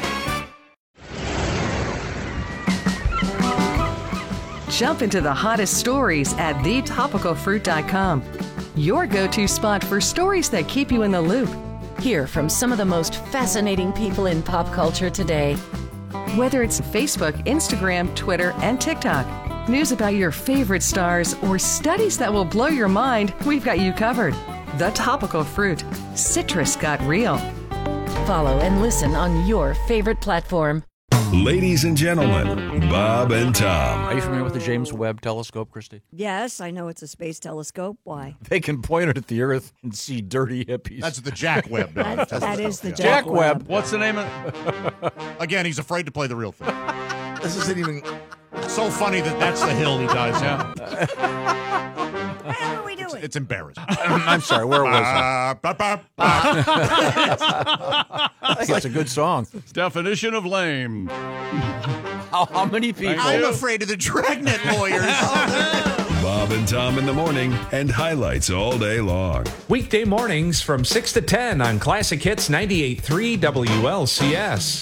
Jump into the hottest stories at the topical fruit dot com. Your go-to spot for stories that keep you in the loop. Hear from some of the most fascinating people in pop culture today. Whether it's Facebook, Instagram, Twitter, and TikTok, news about your favorite stars, or studies that will blow your mind, we've got you covered. The Topical Fruit. Citrus got real. Follow and listen on your favorite platform. Ladies and gentlemen, Bob and Tom. Are you familiar with the James Webb Telescope, Christy? Yes, I know it's a space telescope. Why? They can point it at the Earth and see dirty hippies. That's the Jack Webb. No, That- that is the Yeah. Jack Webb. What's the name of it? Again, he's afraid to play the real thing. This isn't even so funny that that's the hill he dies on. What are we doing? It's embarrassing. I'm sorry, where was I? Ba, ba, ba. I think that's a good song. Definition of lame. How, how many people? I'm afraid of the Dragnet lawyers. Bob and Tom in the morning and highlights all day long. Weekday mornings from six to ten on Classic Hits ninety-eight point three W L C S.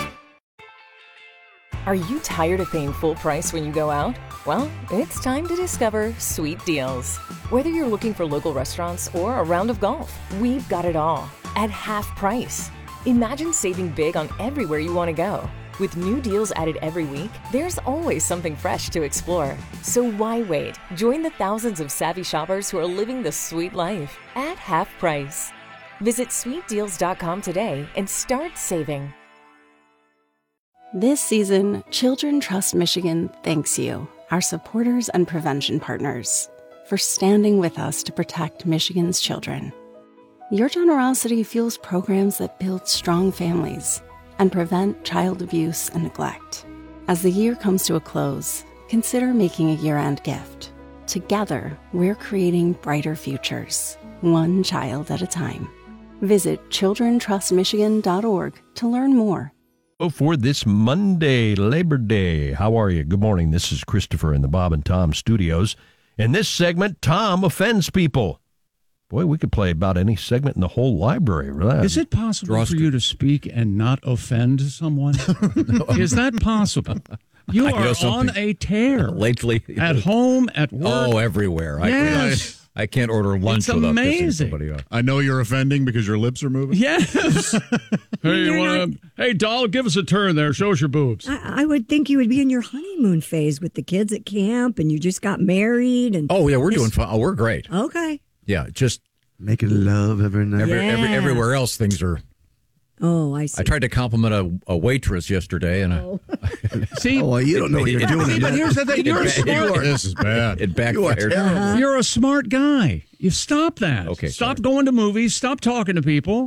Are you tired of paying full price when you go out? Well, it's time to discover Sweet Deals. Whether you're looking for local restaurants or a round of golf, we've got it all at half price. Imagine saving big on everywhere you want to go. With new deals added every week, there's always something fresh to explore. So why wait? Join the thousands of savvy shoppers who are living the sweet life at half price. Visit sweet deals dot com today and start saving. This season, Children Trust Michigan thanks you, our supporters and prevention partners, for standing with us to protect Michigan's children. Your generosity fuels programs that build strong families and prevent child abuse and neglect. As the year comes to a close, consider making a year-end gift. Together, we're creating brighter futures, one child at a time. Visit children trust michigan dot org to learn more. For this Monday, Labor Day. How are you? Good morning. This is Christopher in the Bob and Tom studios. In this segment, Tom offends people. Boy, we could play about any segment in the whole library. Right? Is it possible for you to speak and not offend someone? Is that possible? You I know are something. on a tear. Lately. At home, at work. Oh, everywhere. Yes. I, I can't order lunch It's without pissing amazing. somebody off. I know you're offending because your lips are moving. Yes. hey, you You're wanna, hey, doll, give us a turn there. Show us your boobs. I, I would think you would be in your honeymoon phase with the kids at camp, and you just got married. And Oh, yeah, we're doing It's- fine. Oh, we're great. Okay. Yeah, just making love every night. every, every, Yeah. everywhere else, things are. Oh, I see. I tried to compliment a, a waitress yesterday, and I, See, Oh, well, you don't know what you're doing. See, but here's the thing. You're a smart. This is bad. it backfired. You're a smart guy. You stop that. Okay, Stop sorry. going to movies. Stop talking to people.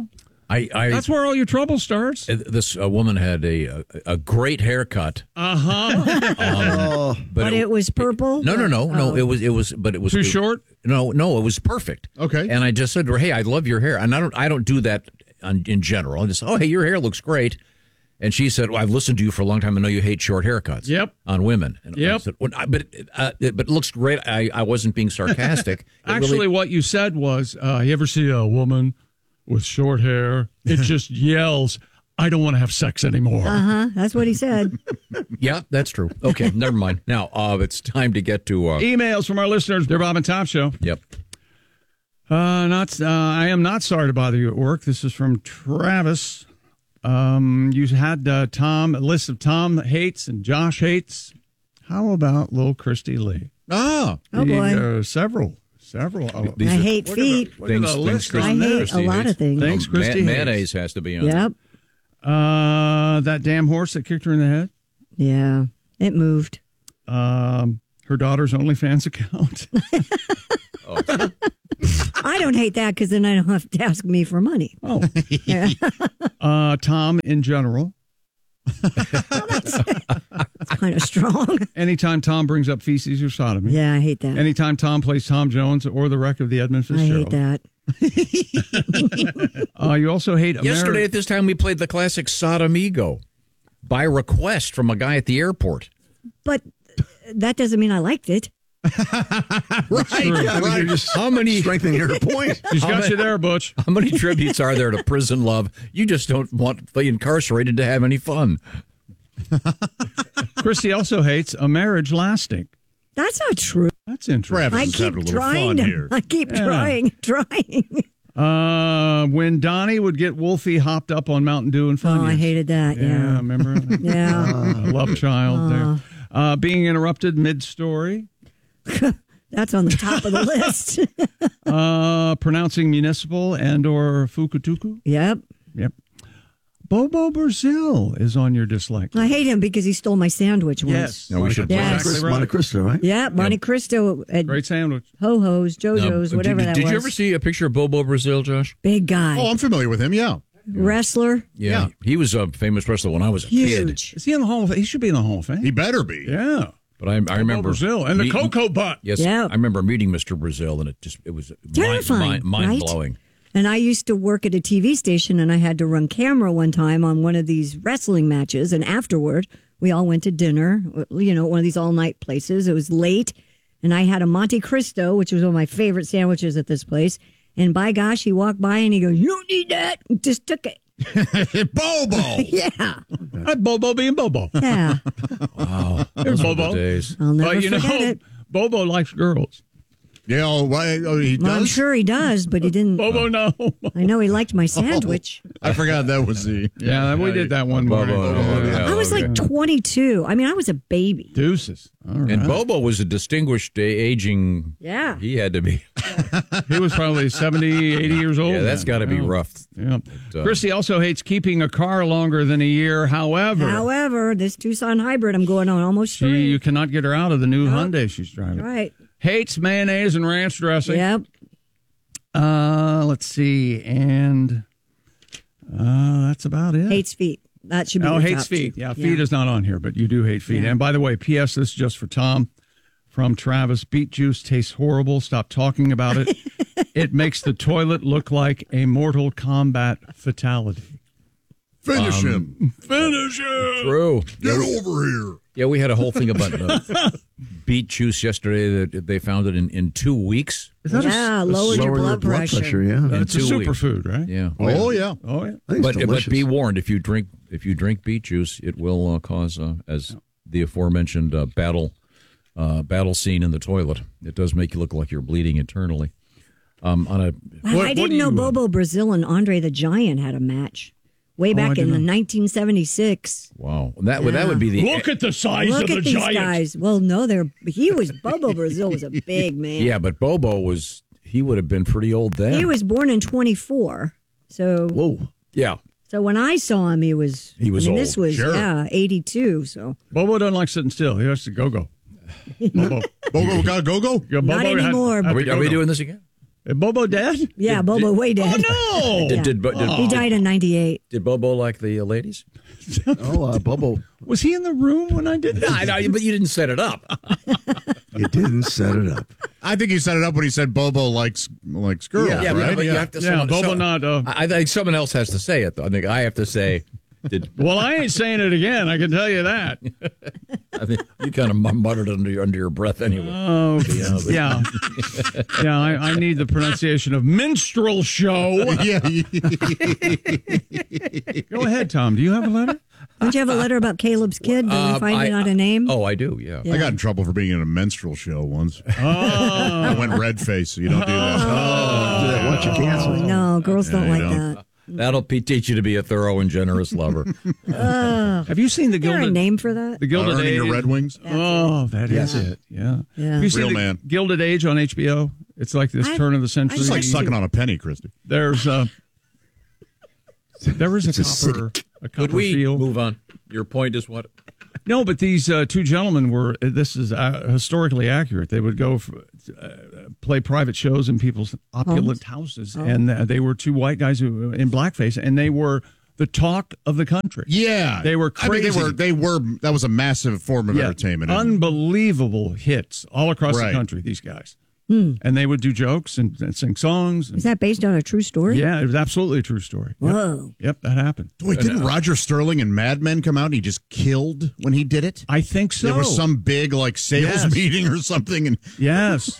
I, I That's where all your trouble starts. uh, This uh, woman had a, a a great haircut. Uh huh. Um, But it was purple? No, no, no, no. Oh. It was it was, but it was Too it- short? No, no, it was perfect. Okay. And I just said to her, "Hey, I love your hair," and I don't I don't do that on, in general. I just, oh, hey, your hair looks great. And she said, well, I've listened to you for a long time. I know you hate short haircuts. Yep. On women. And Yep. I said, well, I, but, uh, it, but it looks great. I, I wasn't being sarcastic. It Actually, really- what you said was, uh, you ever see a woman with short hair? It just yells, I don't want to have sex anymore. Uh huh. That's what he said. yeah, that's true. Okay, never mind. Now, uh, it's time to get to... Uh, Emails from our listeners. Dear Bob and Tom Show. Yep. Uh, not. Uh, I am not sorry to bother you at work. This is from Travis. Um, you had uh, Tom, a list of Tom hates and Josh hates. How about little Christy Lee? Ah. Oh, boy. Uh, several. Several. Oh, These I are- hate look at feet. the- look at the Things, list things I on there. hate a lot of things. Thanks, Christy. Ma- hates. mayonnaise has to be on. Yep. Uh, that damn horse that kicked her in the head. Yeah. It moved. Um, her daughter's OnlyFans account. I don't hate that because then I don't have to ask me for money. Oh. Yeah. uh, Tom in general. It's kind of strong. Anytime Tom brings up feces or sodomy. Yeah, I hate that. Anytime Tom plays Tom Jones or the wreck of the Edmund I Fitzgerald. hate that. Uh, you also hate Yesterday Ameri- at this time, we played the classic Sodomigo by request from a guy at the airport. But that doesn't mean I liked it. Right. I mean, you're just- how many Strengthening your point. She's How got many- you there, Butch. How many tributes are there to prison love? You just don't want the incarcerated to have any fun. Christy also hates a marriage lasting. That's not true. That's interesting. I keep trying to. I keep Yeah. trying, trying. Uh, when Donnie would get Wolfie hopped up on Mountain Dew and Funyuns. Oh, I hated that. Yeah. remember? Yeah. Uh, love child there. Uh, being interrupted mid-story. That's on the top of the list. Uh, pronouncing municipal and or fukutuku. Yep. Yep. Bobo Brazil is on your dislike. I hate him because he stole my sandwich once. Yes. No, we should Yes. Exactly right. Monte Cristo, right? Yeah, Monte Cristo at Great sandwich. Ho Ho's, JoJo's, Now, whatever did, that did was. you ever see a picture of Bobo Brazil, Josh? Big guy. Oh, I'm familiar with him, yeah. Wrestler. Yeah. He was a famous wrestler when I was a kid. Huge. Is he in the Hall of Fame? He should be in the Hall of Fame. He better be. Yeah. But I, I remember Brazil and the meeting- cocoa butt. Yes, Yeah. I remember meeting Mister Brazil, and it just it was Terrifying, mind, mind, right? blowing. And I used to work at a T V station, and I had to run camera one time on one of these wrestling matches. And afterward, we all went to dinner, you know, one of these all night places. It was late, and I had a Monte Cristo, which was one of my favorite sandwiches at this place. And by gosh, he walked by and he goes, "You don't need that." Just took it. Bobo. Yeah. That's Bobo being Bobo. Yeah. Wow, Here's those were the Bobo. days. I'll never But you know, forget it. Bobo likes girls. Yeah, oh, why, oh, he Well, I'm does? sure he does, but he didn't. Bobo, no. I know he liked my sandwich. I forgot that was the... Yeah, we did that one morning. Bobo, yeah, I was okay. like twenty-two. I mean, I was a baby. Deuces. All right. And Bobo was a distinguished uh, aging. Yeah. He had to be. He was probably seventy, eighty years old. Yeah, that's then. got to be Yeah. rough. Yeah. But, uh, Christy also hates keeping a car longer than a year. However, However, this Tucson hybrid, I'm going on almost she, three. you cannot get her out of the new Hyundai she's driving. Right. Hates mayonnaise and ranch dressing. Yep. Uh, let's see. And uh, that's about it. Hates feet. That should be. Oh, the hates top feet. two. Yeah, feet is not on here, but you do hate feet. Yeah. And by the way, P S. This is just for Tom from Travis. Beet juice tastes horrible. Stop talking about it. It makes the toilet look like a Mortal Kombat fatality. Finish Um, him. Finish it. True. Get over here. Yeah, we had a whole thing about uh, beet juice yesterday. That they found it in, in two weeks. Is that Yeah, lowered your Lower blood pressure. yeah. a, In it's a two weeks. superfood, right? Yeah. Oh, yeah. Oh, yeah. I think But, it's but delicious. be warned, if you drink if you drink beet juice, it will uh, cause, uh, as the aforementioned uh, battle uh, battle scene in the toilet. It does make you look like you're bleeding internally. Um, on a Wow, I didn't know Bobo Brazil and Andre the Giant had a match way Oh, I back in didn't know. nineteen seventy-six. wow, that would that would be the Look at the size Look of the at these giant. guys. Well, no, they're he was Bobo Brazil was a big man. yeah, but Bobo was he would have been pretty old then. He was born in twenty-four. So Whoa, yeah. so when I saw him, he was He was I mean, old, this was sure. yeah, eighty-two. So Bobo doesn't like sitting still. He has to go go. Bobo, Bobo got go go. Yeah, Bobo Not had- anymore, had Are to we, are we go-go. doing this again? Is Bobo dead? Yeah, Bobo way dead. Oh, no. Did, did, did, He died in ninety-eight. Did Bobo like the uh, ladies? Oh, uh, Bobo. Was he in the room when I did that? I know, but you didn't set it up. You didn't set it up. I think he set it up when he said Bobo likes likes girls, Yeah, right? but you yeah. have to. Yeah, someone- Bobo so- not. Uh, I I think someone else has to say it, though. I think I have to say. Did, well, I ain't saying it again. I can tell you that. I think you kind of muttered under your, under your breath anyway. Oh, yeah. Yeah, I, I need the pronunciation of minstrel show. yeah. Go ahead, Tom. Do you have a letter? Don't you have a letter about Caleb's kid? Did Uh, we find I- out a name? Oh, I do, yeah. Yeah. I got in trouble for being in a menstrual show once. Oh. I went red face, so you don't do that. Oh. Do that once you cancel. No, girls don't Yeah, like you don't. that. That'll be, teach you to be a thorough and generous lover. Ugh. Have you seen the Is there a Gilded name for that? the Gilded Uh, earning Age? your Red Wings? Oh, that is Yeah. it. Yeah. Yeah. Have you seen Real the man. Gilded Age on H B O? It's like this I- turn of the century. It's like sucking on a penny, Christy. There's uh, there was a It's a copper, a Could copper we field. move on? Your point is what? No, but these uh, two gentlemen were. This is uh, historically accurate. They would go for, uh, play private shows in people's opulent houses, Oh. and uh, they were two white guys who in blackface, and they were the talk of the country. Yeah. They were I mean, crazy. they were, they were, that was a massive form of Yeah, entertainment. unbelievable hits all across Right. the country. These guys, Hmm. and they would do jokes and, and sing songs. And, Is that based on a true story? yeah, it was absolutely a true story. Yep. Whoa. Yep, that happened. Wait, didn't Roger Sterling and Mad Men come out and he just killed when he did it? I think so. There was some big like sales Yes. meeting or something, and Yes.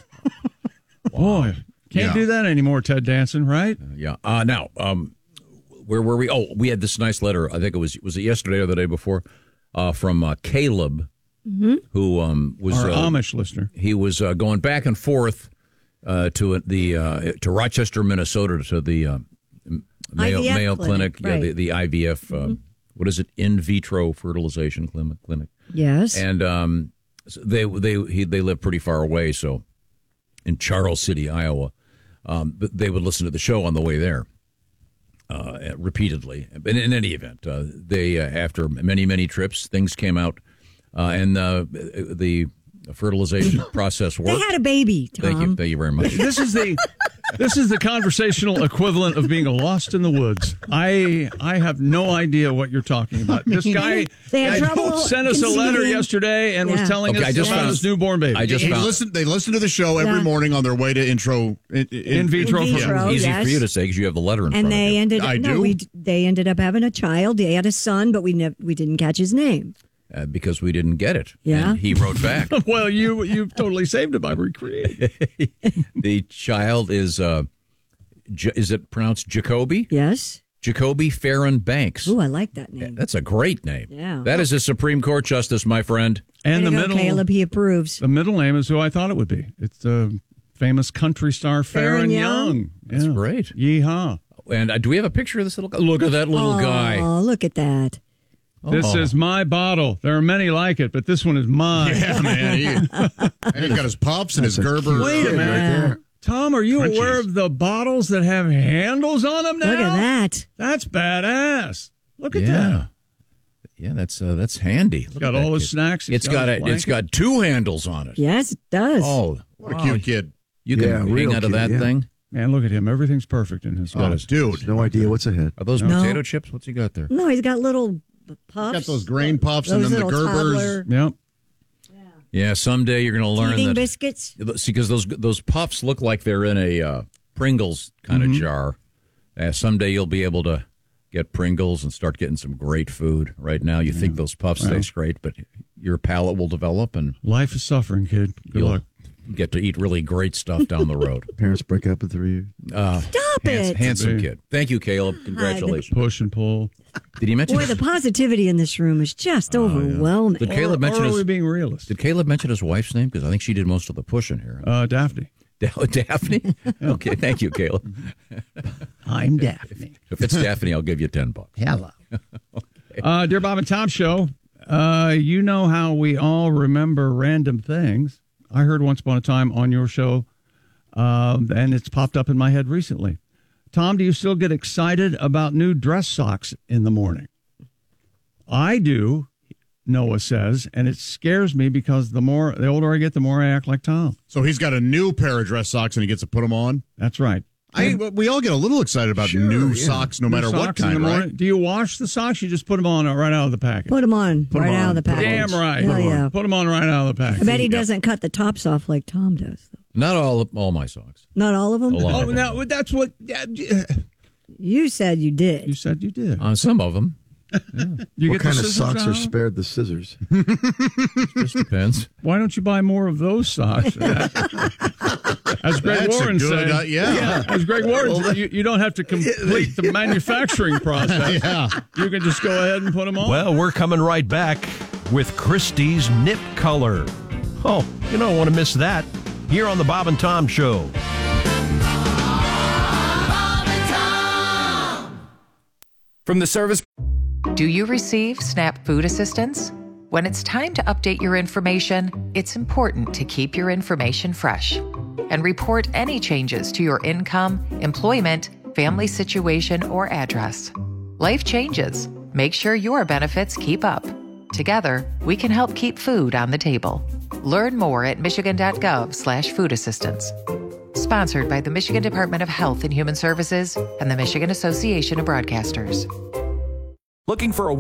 Boy, can't Yeah. do that anymore, Ted Danson, right? Yeah. Uh, now, um, where were we? Oh, we had this nice letter. I think it was was it yesterday or the day before, uh, from uh, Caleb, Mm-hmm. who um, was Our uh, Amish listener. He was uh, going back and forth uh, to the uh, to Rochester, Minnesota, to the uh, Mayo, I V F Mayo clinic, Clinic, yeah, right. the, the I V F. Uh, Mhm. What is it? In vitro fertilization clinic. clinic. Yes. And um, so they they he, they live pretty far away, so in Charles City, Iowa. Um, but they would listen to the show on the way there uh, repeatedly. But in any event, uh, they uh, after many many trips, things came out, uh, and uh, the fertilization process worked. They had a baby, Tom. Thank you, thank you very much. This is the this is the conversational equivalent of being lost in the woods. I I have no idea what you're talking about. This guy They had guy trouble sent us a letter conceiving. yesterday and Yeah. was telling Okay, I us just about found- his newborn baby. I just he found- listened, they listened to the show every Yeah. morning on their way to intro. In, in vitro. In vitro. fertilization. Easy yes. for you to say because you have the letter in And front they of you. ended. I no, do? we d- they ended up having a child. They had a son, but we never we didn't catch his name. Uh, because we didn't get it. Yeah. And he wrote back. Well, you you totally saved it by recreating. The child is uh, J- is it pronounced Jacoby? Yes. Jacoby Farron Banks. Ooh, I like that name. That's a great name. Yeah. That is a Supreme Court justice, my friend. And Way the to go, middle Caleb, he approves. the middle name is who I thought it would be. It's the famous country star Farron Farron Young. Young? That's Yeah. great. Yeehaw. And uh, do we have a picture of this little guy? Look at that little oh, guy. look at that. This Oh. is my bottle. There are many like it, but this one is mine. Yeah, man. He, and he's got his puffs and his That's a Gerber. cute Wait a kid minute. right there. Tom, are you Crunchies. aware of the bottles that have handles on them now? Look at that. That's badass. Look at Yeah. that. Yeah, that's uh, that's handy. It's Look got at that all the kid. snacks. It's got his a, it's blanket. got two handles on it. Yes, it does. Oh, What a wow. cute kid. You can Yeah, hang real out of cute, that yeah. thing. Man, look at him. Everything's perfect in his Oh, life. dude. No idea what's ahead. Are those No. potato chips? What's he got there? No, he's got little puffs. Got those grain puffs Those and then the little Gerbers. toddler Yep. Yeah, someday you're going to learn teething that. biscuits. See, because those those puffs look like they're in a uh, Pringles kind of jar. Uh, someday you'll be able to get Pringles and start getting some great food. Right now, you think those puffs Well. taste great, but your palate will develop and Life is suffering, kid. Good you'll luck. get to eat really great stuff down the road. Parents break up in three years. Uh, Stop hands- it. handsome kid. Thank you, Caleb. Congratulations. Push and pull. Did he mention? Boy, the positivity in this room is just overwhelming. Did Caleb or, mention or are his? we being realist? Did Caleb mention his wife's name? Because I think she did most of the pushing here. Uh, Daphne. Da- Daphne. Okay, thank you, Caleb. I'm Daphne. If it's Daphne, I'll give you ten bucks. Hello. uh, Dear Bob and Tom Show, uh, you know how we all remember random things. I heard once upon a time on your show, um, and it's popped up in my head recently. Tom, do you still get excited about new dress socks in the morning? I do. Noah says, and it scares me because the more the older I get, the more I act like Tom. So he's got a new pair of dress socks and he gets to put them on? That's right. I, we all get a little excited about Sure, new yeah. socks, no New matter what socks in kind, the right? morning. Do you wash the socks? You just put them on right out of the package. Put them on Put 'em right on. out of the package. Damn right. Hell Put 'em on. yeah. Put them on right out of the package. I bet he doesn't cut the tops off like Tom does. Though. Not all all my socks. Not all of them? A lot Oh, of them. now that's what you said you did. You said you did. On some of them. You what get the kind of scissors socks are out? spared the scissors? Just depends. Why don't you buy more of those socks? As Greg That's a Warren good, said, uh, yeah. As Greg Warren Well, said, you, you don't have to complete the manufacturing process. Yeah. You can just go ahead and put them on. Well, we're coming right back with Christie's Nip Color. Oh, you don't want to miss that. Here on the Bob and Tom Show. From the service. Do you receive SNAP food assistance? When it's time to update your information, it's important to keep your information fresh and report any changes to your income, employment, family situation, or address. Life changes. Make sure your benefits keep up. Together, we can help keep food on the table. Learn more at michigan.gov slash food assistance. Sponsored by the Michigan Department of Health and Human Services and the Michigan Association of Broadcasters. Looking for a